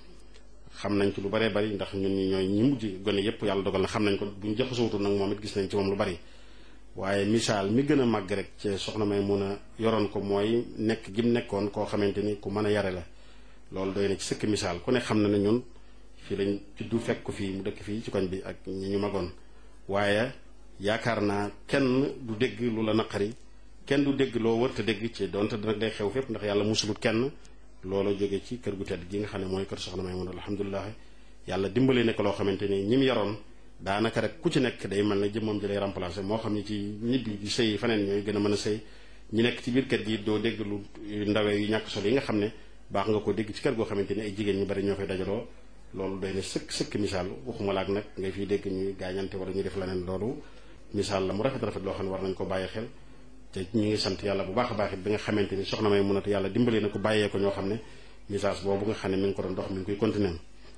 xam nañ ci lu baree bari ndax ñun ñi ñooy ñi mujj gone yépp yàlla dogal na xam nañ ko buñ jaxasootul nag moom it gis nañ ci moom lu bari waaye misaal mi gën a màgg rek ci soxna May mun a yoroon ko mooy nekk gi mu nekkoon koo xamante ni ku mën a yare la loolu doy na ci sëkk misaal ku ne xam na ne ñun fii lañ juddu fekk ko fii mu dëkk fii ci koñ bi ak ñi ñu magoon waaye yaakaar naa kenn du dégg lu la naqari kenn du dégg loo wërta dégg ci donte nag day xew fépp ndax yàlla musulut kenn loolu jóge ci kër gu tedd gi nga xam ne mooy kër soxna May mun alhamdulilah yàlla dimbale nekk loo xamante ni ñi mu yaroon daanaka rek ku ci nekk day mel ne jëmmam ji lay remplacer moo xam ni ci ñibbi di sëy faneen ñooy gën a mën a sëy ñi nekk ci biir kër gi doo dégg lu ndawee yu ñàkk solo yi nga xam ne baax nga ko dégg ci kër goo xamante ni ay jigéen ñu bari ñoo fay dajaloo loolu doy na sëkk misaal waxuma laak nag ngay fiy dégg ñuy gaañante wala ñuy def leneen loolu misaal la mu rafet loo xam ne war nañ ko bàyyi xel te ñu ngi sant yàlla bu baax a baax it bi nga xamante ni soxna May munatu yàlla dimbali na ko bàyyee ko ñoo xam ne message boobu nga xam ne mi ngi ko doon dox mi ngi koy continuer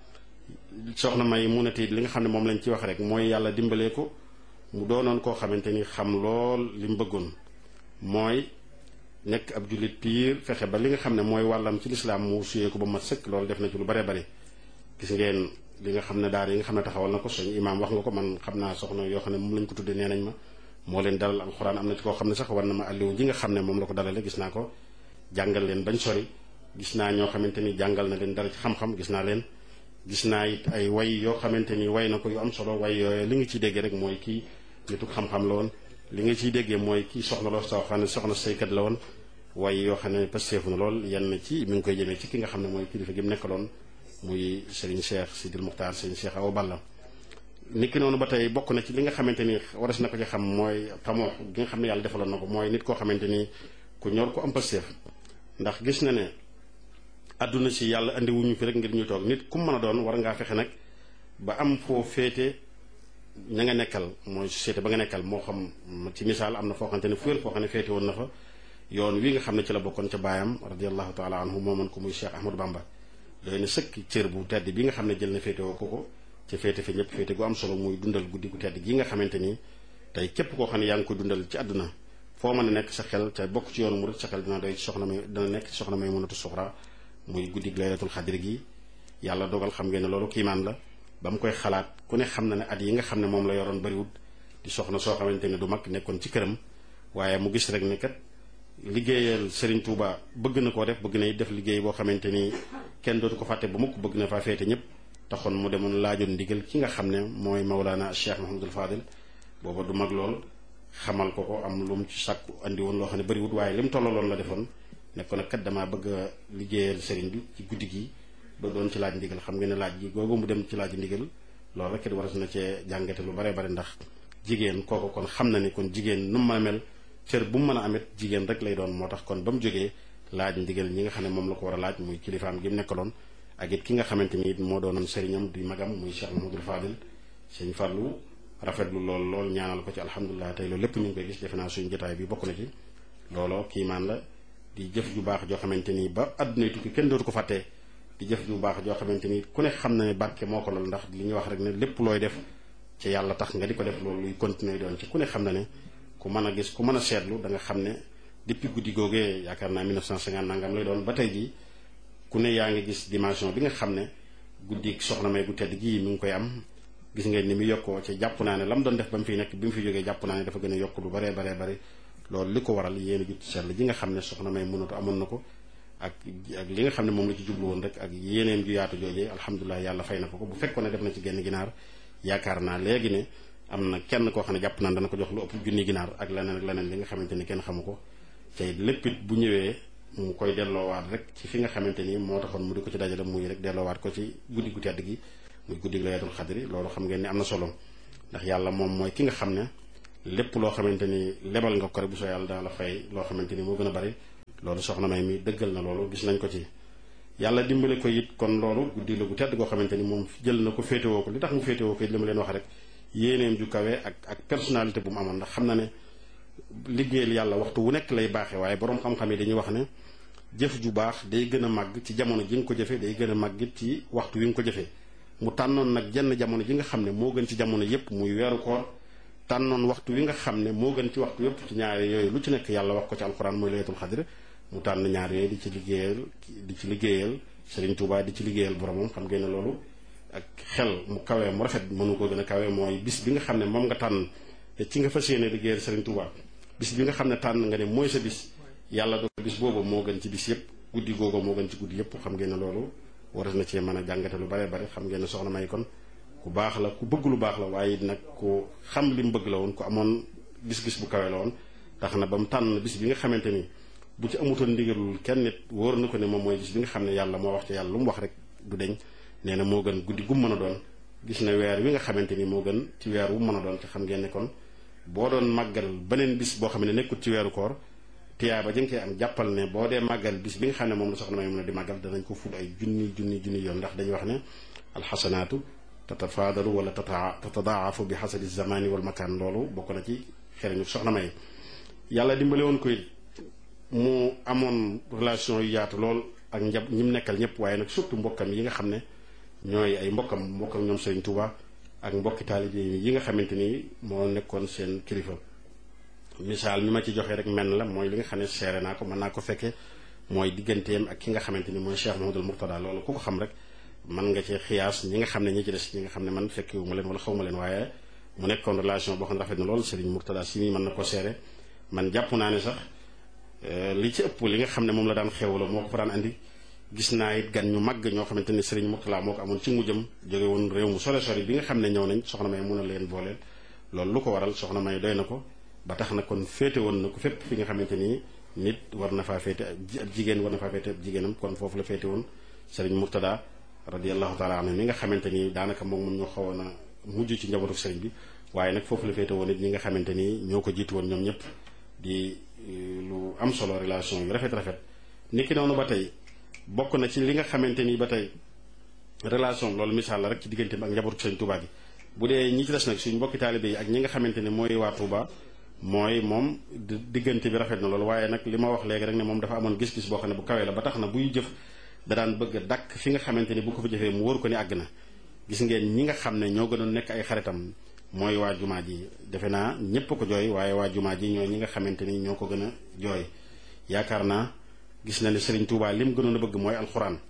soxna May munatu li nga xam ne moom lañ ci wax rek mooy yàlla dimbalee ko mu doonoon koo xamante ni xam lool li mu bëggoon mooy nekk ab jullit piir fexe ba li nga xam ne mooy wàllam ci lislaam mu suyee ko ba mat sëkk loolu def na ci lu bare bari gis ngeen li nga xam ne daara yi nga xam ne taxawal na ko suñu imaam wax nga ko man xam naa soxna yoo xam ne moom lañ ko tuddee nee nañ ma moo leen dalal alxuraan am na ci koo xam ne sax war na ma àlliwu ji nga xam ne moom la ko dalale gis naa ko jàngal leen bañ sori gis naa ñoo xamante ni jàngal na leen dara ci xam-xam gis naa leen gis naa it ay way yoo xamante ni way na ko yu am solo way yooyu li nga ciy déggee rek mooy kii nitu xam-xam la woon li nga ciy déggee mooy kii soxna loo soo xam ne soxna saykat la woon way yoo xam ne pasteefu na lool yenn ci mi ngi koy jëmee ci ki nga xam ne mooy kilifa gi mu nekkaloon muy Serigne Cheikh Sidil Muxtaar Serigne Cheikh Awa Balla nit ki noonu ba tey bokk na ci li nga xamante ni waras na ko ci xam mooy xamoo gi nga xam ne yàlla defaloon na ko mooy nit koo xamante ni ku ñor ko am pasteef ndax gis na ne àdduna si yàlla andi wuñu fi rek ngir ñu toog nit ku mën a doon war ngaa fexe nag ba am foo féete ña nga nekkal mooy société ba nga nekkal moo xam ci misaal am na foo xamante ne fuyal foo xam ne féete woon na fa yoon wi nga xam ne ci la bokkoon ca baayam radiallahu taala anhu moomoon ko muy Cheikh Ahmadou Bamba doy na sëkk cër bu tedd bi nga xam ne jël na féete woo ko ci féete fi ñëpp féete gu am solo muy dundal guddi gu tedd gi nga xamante ni tey képp koo xam ne yaa ngi koy dundal ci àdduna foo mën a nekk sa xel ca bokk ci yoonu murid sa xel dina doy ci soxna May dina nekk ci soxna May munatu Suxra muy guddi laylatul xadri gi yàlla dogal xam ngeen ne loolu kiimaan la ba mu koy xalaat ku ne xam na ne at yi nga xam ne moom la yoroon bariwut di soxna soo xamante ne du mag nekkoon ci këram waaye mu gis rek ne kat liggéeyal Serigne Touba bëgg na koo def bëgg na def liggéey boo xamante ni kenn dootu ko fàtte ba mukk bëgg na faa féete ñëpp taxoon mu demoon laajoon ndigal ki nga xam ne mooy Mawlana Cheikh Mouhamadul Fadil booba du mag lool xamal ko am lu mu ci sàkku andi woon loo xam ne bariwut waaye li mu tollaloon la defoon ne ko nag kat damaa bëgg a liggéeyal Serigne bi ci guddi gi ba doon ci laaj ndigal xam ngeen ne laaj gi googu mu dem ci laaj ndigal loolu rek it waras na cee jàngate lu bare bare ndax jigéen kooku kon xam na ni kon jigéen nu mu mën a mel cër bu mu mën a amit jigéen rek lay doon moo tax kon ba mu jógee laaj ndigal ñi nga xam ne moom la ko war a laaj muy kilifaam gi mu nekkaloon ak it ki nga xamante ni it moo doonoon sëriñam di magam muy Cheikh Mouhamadoul Fadil sëñ Fallou rafetlu lool ñaanal ko ci alhamdulilah tey loolu lépp ñu ngi koy gis defe naa suñu jotaay bi bokk na ci looloo kiimaan la di jëf ju baax joo xamante ni ba àdduna tukki kenn dootu ko fàttee di jëf ju baax joo xamante ni ku ne xam na ne barke moo ko lool ndax li ñuy wax rek ne lépp looy def ci yàlla tax nga di ko def loolu luy continuer doon ci ku ne xam na ne ku mën a gis ku mën a seetlu da nga xam ne depuis guddi googee yaakaar naa 1950 nangam lay doon ba tey jii ku ne yaa ngi gis dimension bi nga xam ne guddi soxna May bu tedd gii mi ngi koy am gis ngeen ni mu yokkoo ci jàpp naa ne la mu doon def ba mu fiy nekk bi mu fi jógee jàpp naa ne dafa gën a yokk lu baree bari loolu li ko waral yéen a jut sell ji nga xam ne soxna May mënatu amoon na ko ak li nga xam ne moom la ci jublu woon rek ak yéeneen ju yaatu joojee alhamdulilah yàlla fay na ko bu fekkoon ne def na ci genn ginaar yaakaar naa léegi ne am na kenn koo xam ne jàpp naa dana ko jox lu ëpp junni ginaar ak leneen li nga xamante ni kenn xamu ko tey lépp it bu ñëwee mu koy delloowaat rek ci fi nga xamante ni moo taxoon mu di ko ci dajale muy rek delloowaat ko ci guddi gu tedd gi muy guddi gi laylatul xadri loolu xam ngeen ni am na solo ndax yàlla moom mooy ki nga xam ne lépp loo xamante ni lebal nga ko rek bu soo yàlla dana la fay loo xamante ni moo gën a bari loolu soxna May mi dëggal na loolu gis nañ ko ci yàlla dimbale ko it kon loolu guddi la gu tedd goo xamante ni moom jël na ko féetewoo ko li tax mu féetewoo ko it li ma leen wax rek yéeneem ju kawe ak personnalité bu mu amoon ndax xam na ne liggéeyal yàlla waxtu wu nekk lay baaxee waaye boroom xam-xam yi dañuy wax ne jëf ju baax day gën a màgg ci jamono ji nga ko jëfee day gën a màgg it ci waxtu wi nga ko jëfee mu tànnoon nag jenn jamono ji nga xam ne moo gën ci jamono yépp muy weeru koor tànnoon waxtu wi nga xam ne moo gën ci waxtu yépp ci ñaari yooyu lu ci nekk yàlla wax ko ci alxuraan mooy laylatul xadr mu tànn ñaar yooyu di ci liggéeyal Serigne Touba di ci liggéeyal boromam xam ngeen ne loolu ak xel mu kawee mu rafet mënu ko gën a kawee mooy bis bi nga xam ne moom nga tànn te ci nga fas yéene liggéeyal Serigne Touba bis bi nga xam ne tànn nga ne mooy sa bis yàlla do bis boobu moo gën ci bis yépp guddi googu moo gën ci guddi yépp xam ngeen ne loolu waras na cee mën a jàngate lu bare xam ngeen ne soxna May kon ku baax la ku bëgg lu baax la waaye nag ku xam li mu bëgg la woon ku amoon gis-gis bu kawe la woon tax na ba mu tànn bis bi nga xamante ni bu ci amutoon ndigalul kenn nit wóor na ko ne moom mooy bis bi nga xam ne yàlla moo wax ci yàlla lu mu wax rek du deñ nee na moo gën guddi gu mu mën a doon gis na weer wi nga xamante ni moo gën ci weer wu mën a doon te xam ngeen ne kon boo doon màggal beneen bis boo xam ne nekkul ci weeru koor tiyaaba ji nga koy am jàppal ne boo dee màggal bis bi nga xam ne moom la soxna May mën a di màggal danañ ko ful ay junni yoon ndax dañuy wax ne alxasanaatu tatafaadalu wala tatadaafu bi xasabi zamani wal makaan loolu bokk na ci xereñu soxna May yàlla dimbale woon koy mu amoon relation yu yaatu lool ak ñi mu nekkal ñëpp waaye nag surtout mbokkam yi nga xam ne ñooy ay mbokkam ñoom Serigne Touba ak mbokki taalibe yi nga xamante ni moo nekkoon seen kilifa misaal mi ma ci joxe rek menn la mooy li nga xam ne seere naa ko mën naa ko fekke mooy digganteem ak ki nga xamante ni mooy Cheikh Mouhamadoul Mourtada loolu ku ko xam rek mën nga ci xiyaas ñi nga xam ne ñi ci des ñi nga xam ne man fekkewu ma leen wala xaw ma leen waaye mu nekkoon relation boo xam ne rafet na lool Serigne Mourtada si mi mën na ko seere man jàpp naa ne sax li ci ëpp li nga xam ne moom la daan xewloo moo ko fa daan andi gis naa it gan ñu màgg ñoo xamante ni Serigne Mourtada moo ko amoon ci mujjam jóge woon réew mu sore sori bi nga xam ne ñëw nañ soxna May mun a leen booleel loolu lu ko waral soxna May doy na ko ba tax na kon féete woon na ko fépp fi nga xamante ni nit war na faa féete ab jigéen war na faa féete ab jigéenam kon foofu la féete woon Serigne Mourtada radiyallahu taala anhu mi nga xamante ni daanaka moom ñoo xawoon a mujj ci njabootu Serigne bi waaye nag foofu la féete woon it ñi nga xamante ni ñoo ko jiitu woon ñoom ñëpp di lu am solo relation yu rafet niki noonu ba tey bokk na ci li nga xamante ni ba tey relation loolu misaal la rek ci diggante bi ak njabootu Serigne Touba gi bu dee ñi ci des nag suñ mbokki taalibe yi ak ñi nga xamante ne mooy waa Touba mooy moom diggante bi rafet na loolu waaye nag li ma wax léegi rek ne moom dafa amoon gis-gis boo xam ne bu kawee la ba tax na buy jëf da daan bëgg a dàkk fi nga xamante ni bu ko fa jëfee mu wóor ko ni àgg na gis ngeen ñi nga xam ne ñoo gënoon nekk ay xaritam mooy waa jumaa ji defe naa ñépp ko jooy waaye waa jumaa ji ñooy ñi nga xamante ni ñoo ko gën a jooy yaakaar naa gis na ne Serigne Touba lim gënoon a bëgg mooy alxuraan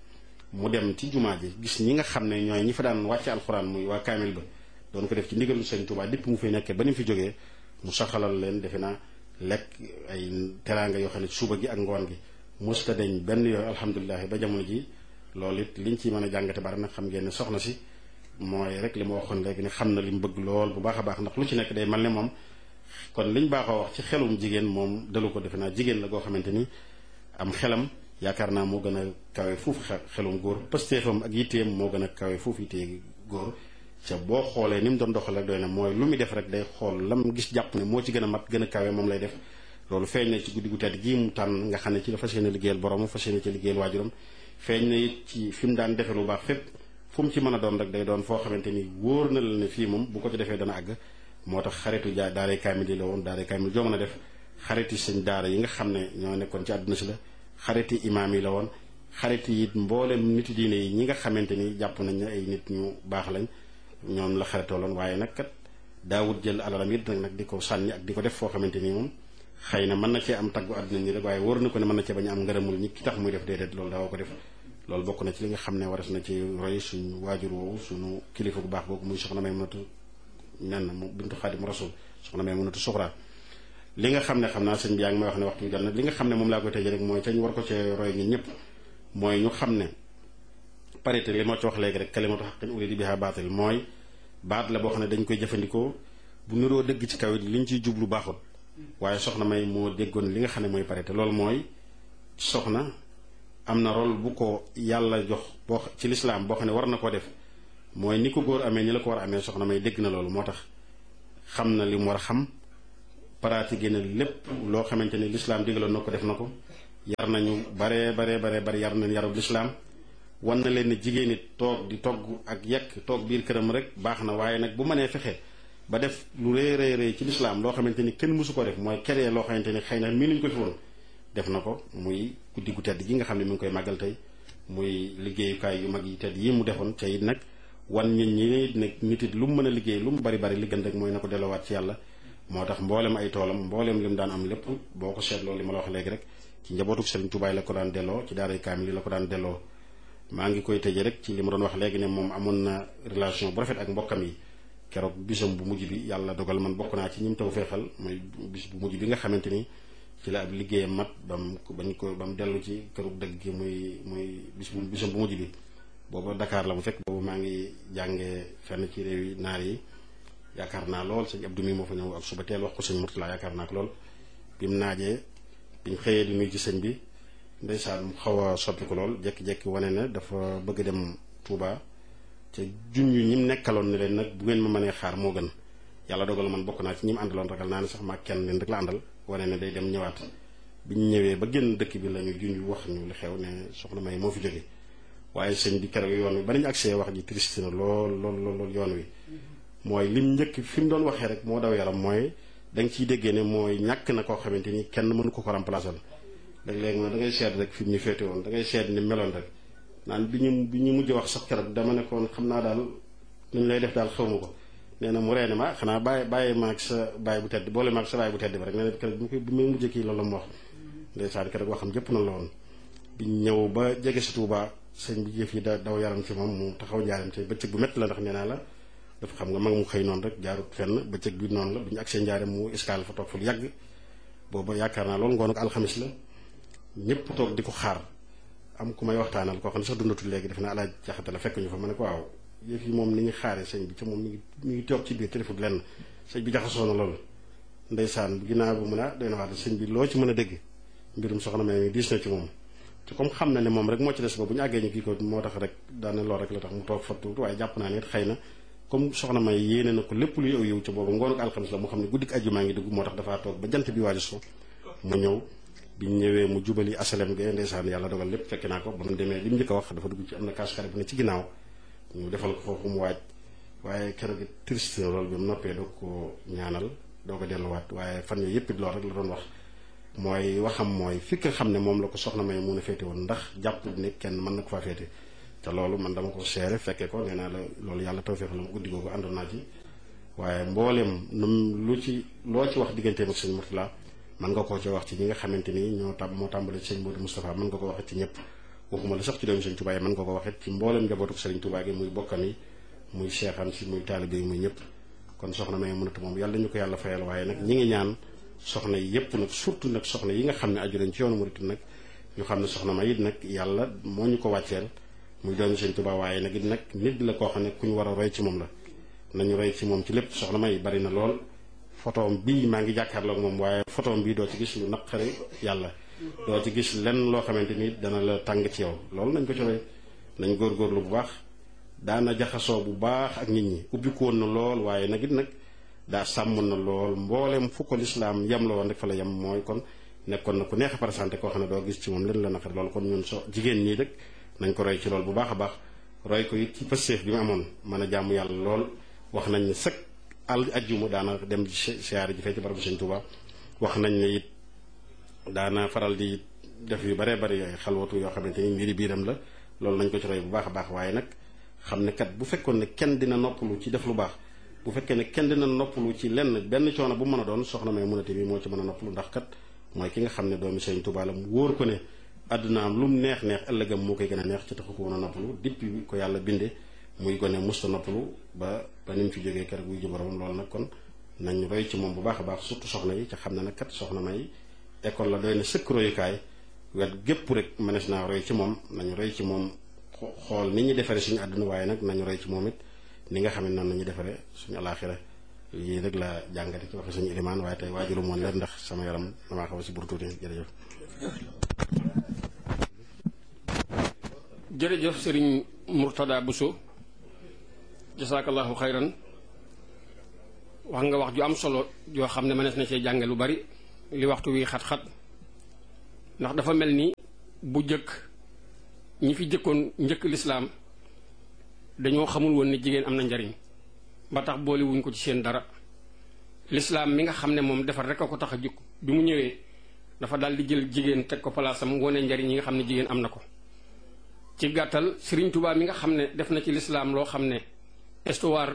mu dem ci jumaa ji gis ñi nga xam ne ñooy ñi fa daan wàcce alxuraan muy waa kaamil ba doon ko def ci ndigalu Sëñ Tuubaa dépp mu fi nekkee ba ni mu fi jógee mu saxalal leen defe naa lekk ay teraanga yoo xam ne suba gi ak ngoon gi musta dañ benn yooyu alhamdulilah ba jamono ji loolu it liñ ci mën a jàngate bari nag xam ngeen ne soxna si mooy rek li ma waxoon léegi ne xam na li mu bëgg lool bu baax a baax ndax lu ci nekk day mel ne moom kon liñ baaxoo wax ci xelum jigéen moom dalu ko defe naa jigéen la goo xamante ni am xelam yaakaar naa moo gën a kawe fuufu xelum góor pëstéefam ak yitteem moo gën a kawe fuufu yittee góor ca boo xoolee ni mu doon doxal rek doy na mooy lu muy def rek day xool lam gis jàpp ne moo ci gën a mat gën a kawe moom lay def loolu feeñ na ci guddi gu tedd gii mu tànn nga xam ne ci la fas yéene liggéeyal borom fas yéene ci liggéeyal waajuram feeñ na it ci fi mu daan defe lu baax fépp fu mu ci mën a doon rek day doon foo xamante ni wóor na la ne fii moom bu ko ci defee dana àgg moo tax xaritu daaray kaamil yi la woon daaray kaamil joo mën a def xariti sëñ daara yi nga xam ne ñoo nekkoon ci àdduna si la xariti imaam yi la woon xariti it mboolem niti diine yi ñi nga xamante ni jàpp nañ ne ay nit ñu baax lañ ñoom la xaritoo loon waaye nag kat daawut jël alalam it nag di ko sànni ak di ko def foo xamante ni moom xëy na mën na cee am taggu àdduna ñi rek waaye wóor na ko ne mën na cee bañ a am ngërëmul ñi ki tax muy def déedéet loolu daawoo ko def loolu bokk na ci li nga xam ne waras na ci roy suñu waajur woowu suñu kilifa bu baax boobu muy soxna Maymunatu nen mu bintu Xaadim Rasul soxna Maymunatu Suxra li nga xam ne xam naa sëñ bi yaa ngi may wax ne waxtu bi jot na li nga xam ne moom laa koy tëjee rek mooy ca ñu war ko cee roy ñun ñëpp mooy ñu xam ne parité li moo ci wax léegi rek kalimatu haqqin urida biha baatil mooy baat la boo xam ne dañ koy jëfandikoo bu niroo dëgg ci kaw it liñ ciy jublu baaxul waaye soxna May moo déggoon li nga xam ne mooy parité loolu mooy soxna am na rôle bu ko yàlla jox boo ci lislaam boo xam ne war na koo def mooy ni ko góor amee ni la ko war a amee soxna May dégg na loolu moo tax xam na li mu war a xam pratiqué na lépp loo xamante ni lislaam digaloon na ko def na ko yar nañu bare yar nañ yarub lislaam wan na leen ne jigéen nit toog di togg ak yekk toog biir këram rek baax na waaye nag bu mënee fexe ba def lu rëy ci lislaam loo xamante ni kenn mësu ko def mooy keree loo xamante ni xëy na mii nuñ ko fi woon def na ko muy guddi gu tedd gi nga xam ne mi ngi koy màggal tey muy liggéeyukaay yu mag yi tedd yi mu defoon ca it nag wan nit ñi nag nit it lu mu mën a liggéey lu mu bari li gën rek mooy na ko delloowaat ci yàlla moo tax mboolem ay toolam mboolem li mu daan am lépp boo ko seetloo li ma la wax léegi rek ci njabootu Sëriñ Tuubaa la ko daan delloo ci daaray kaamil yi la ko daan delloo maa ngi koy tëje rek ci li ma doon wax léegi ne moom amoon na relation bu rafet ak mbokkam yi keroog bisam bu mujj bi yàlla dogal man bokk naa ci ñim taw feexal mooy bis bu mujj bi nga xamante ni ci la ab liggéeyam mat ba mu dellu ci kërug dëgg gi muy bisam bu mujj bi booba Dakar la mu fekk boobu maa ngi jàngee fenn ci réew yi naar yi yaakaar naa lool sëñ Abdou mi moo fa ñëw ak suba teel wax ko sëñ Murtala yaakaar naa ko lool bi mu naajee biñ xëyee di nuyu ci sëñ bi ndeysaan mu xaw a soppi ko lool jekki-jekki wane ne dafa bëgg dem Touba te junj ñi mu nekkaloon ne leen nag bu ngeen ma mënee xaar moo gën yàlla dogal man bokk naa ci ñi mu àndaloon ragal naa ne sax maa kenn leen rek la àndal wane ne day dem ñëwaat biñ ñëwee ba génn dëkk bi la ñu junj wax ñu li xew ne soxna May moo fi jóge waaye sëñ bi keroog yoon wi ba nañu agsee wax ji triste na lool yoon wi mooy lim njëkk fi mu doon waxee rek moo daw yaram mooy da nga ciy déggee ne mooy ñàkk na koo xamante ni kenn mënu ko remplacer léeg-léeg da ngay seet rek fi mu ñu féete woon da ngay seet ni meloon rek naan bi ñu mujj wax sax keroog dama ne koon xam naa daal nuñ lay def daal xaw ma ko nee na mu reene ma xanaa bàyyi ma ak sa baay bu tedd boole ma ak sa baay bu tedd bi rek nee na keroog bi may mujj kii loolu la mu wax ndeysaan keroog waxam jëpp na la woon biñ ñëw ba jege si Touba sëñ bi jëf yi daw yaram ci moom mu taxaw njaaram ci bëccëg bu métti la ndax nee naa la dafa xam nga mag mu xëy noonu rek jaarut fenn bëccëg bi noonu la bi ñu agsee njaaram mu escale fa toog fa lu yàgg booba yaakaar naa loolu ngoon ak alxamis la ñëpp toog di ko xaar am ku may waxtaanal koo xam ne sax dundatul léegi def na alaaj jaxate la fekk ñu fa ma ne ko waaw yëf yi moom ni ñu xaaree sëñ bi ca moom mi ngi toog ci biir téléphone lenn sëñ bi jaxasoo na loolu ndeysaan ginnaaw bu mun a doy na wax sëñ bi loo ci mën a dégg mbirum soxna May diis na ci moom te comme xam na ne moom rek moo ci des ba bu ñu àggee ñu kii ko moo tax rek daane lool rek la tax mu toog fa tuuti waaye jàpp naa ne it xëy na comme soxna May yéene na ko lépp luy aw yiw ca boobu ngoonu ko alxamis la moo xam ne guddik àjjuma ngi dugg moo tax dafaa toog ba jant bi waaju so mu ñëw biñ ñëwee mu jubali asalem ge ndeysaan yàlla dogal lépp fekk naa ko ba mu demee li mu njëkk a wax dafa dugg ci am na kaas xare bu ne ci ginnaaw ñu defal ko foofu mu waaj waaye keroog triste na loolu bi mu noppee doog ko ñaanal doo ko delluwaat waaye fan yooyu yëpp it loolu rek la doon wax mooy waxam mooy fi nga xam ne moom la ko soxna May mun a féete woon ndax jàpp ne kenn mën na ko faa féete te loolu man dama ko seere fekkee ko nee naa la loolu yàlla tawfeex la ma guddi googu àndoon naa ci waaye mboolem loo ci wax digganteem ak sëñ Murtala mën nga koo ci wax ci ñi nga xamante ni moo tàmbale sëñ Modou Moustapha mën nga ko wax ci ñëpp waxuma la sax ci doomi Sëriñ Tuubaa yi mën nga ko waxee ci mboolem njabootu Sëriñ Tuubaa gi muy bokkam yi muy seexam si muy taalibe yi muy ñëpp kon soxna may mënatu moom yàlla ñu ko yàlla fayal waaye nag ñi ngi ñaan soxna yi yëpp nag surtout nag soxna yi nga xam ne aju nañ ci yoonu murit nag ñu xam ne soxna may it nag yàlla moo ñu ko wàcceel muy doomi Sëriñ Tuubaa waaye nag it nag nit la koo xam ne ku ñu war a roy ci moom la nañu roy ci moom ci lépp soxna may bari na lool photoom bii maa ngi jàkkaarloog moom waaye photoom bii doo ci gis lu naqari yàlla doo ci gis lenn loo xamante ni dana la tàng ci yow loolu nañ ko ci roy nañ góorgóorlu bu baax daana jaxasoo bu baax ak nit ñi ubbiku woon na lool waaye nag it nag daa sàmm na lool mboolem fu ko lislaam yem la woon rek fa la yem mooy kon nekkoon na ku neex a présenté koo xam ne doo gis ci moom leen la naqari loolu kon ñun jigéen ñii rek nañ ko roy ci lool bu baax a baax roy ko it ci pëstéef bi mu amoon mën a jàmm yàlla lool wax nañ ne sëkk ajjuma daana dem siyaare ji fee ci barabu Sëriñ Tuubaa wax nañ ne it daana faral di def yu baree bari ay xalwatu yoo xamante ni mbiri biiram la loolu nañ ko ci roy bu baax a baax waaye nag xam ne kat bu fekkoon ne kenn dina noppalu ci def lu baax bu fekkee ne kenn dina noppalu ci lenn benn coono bu mën a doon soxna may munate bi moo ci mën a noppalu ndax kat mooy ki nga xam ne doomi Sëriñ Tuubaa la mu wóor ko ne àddunaam lu mu neex neex ëllëgam moo koy gën a neex ci taxu ko mën a noppalu depuis ko yàlla binde muy gone musta noppalu ba ni mu fi jógee keroog wuy ji boromam loolu nag kon nañ roy ci moom bu baax a baax surtout soxna yi ca xam ne nag kat soxna may école la doy na sëkk royukaay wet gépp rek mënees naa roy ci moom nañu roy ci moom xool ni ñuy defaree suñu àdduna waaye nag nañu roy ci moom it ni nga xam ne noonu nañu defaree suñu alaaxira yii rek la jàngate ci waxe suñu ilimaan waaye tey waajuru moon leen ndax sama yaram damaa xaw a si burtuuti jërëjëf jërëjëf sëriñ Murtada Bousso jasaakallahu xayran wax nga wax ju am solo joo xam ne mënees na cee jànge lu bari li waxtu wi xat-xat ndax dafa mel ni bu jëkk ñi fi jëkkoon njëkk lislaam dañoo xamul woon ne jigéen am na njariñ ba tax boole wuñ ko ci seen dara lislaam mi nga xam ne moom defar rek a ko tax a jukk bi mu ñëwee dafa daal di jël jigéen teg ko palaasam wone njariñ yi nga xam ne jigéen am na ko ci gàttal Sëriñ Tuubaa mi nga xam ne def na ci lislaam loo xam ne histoire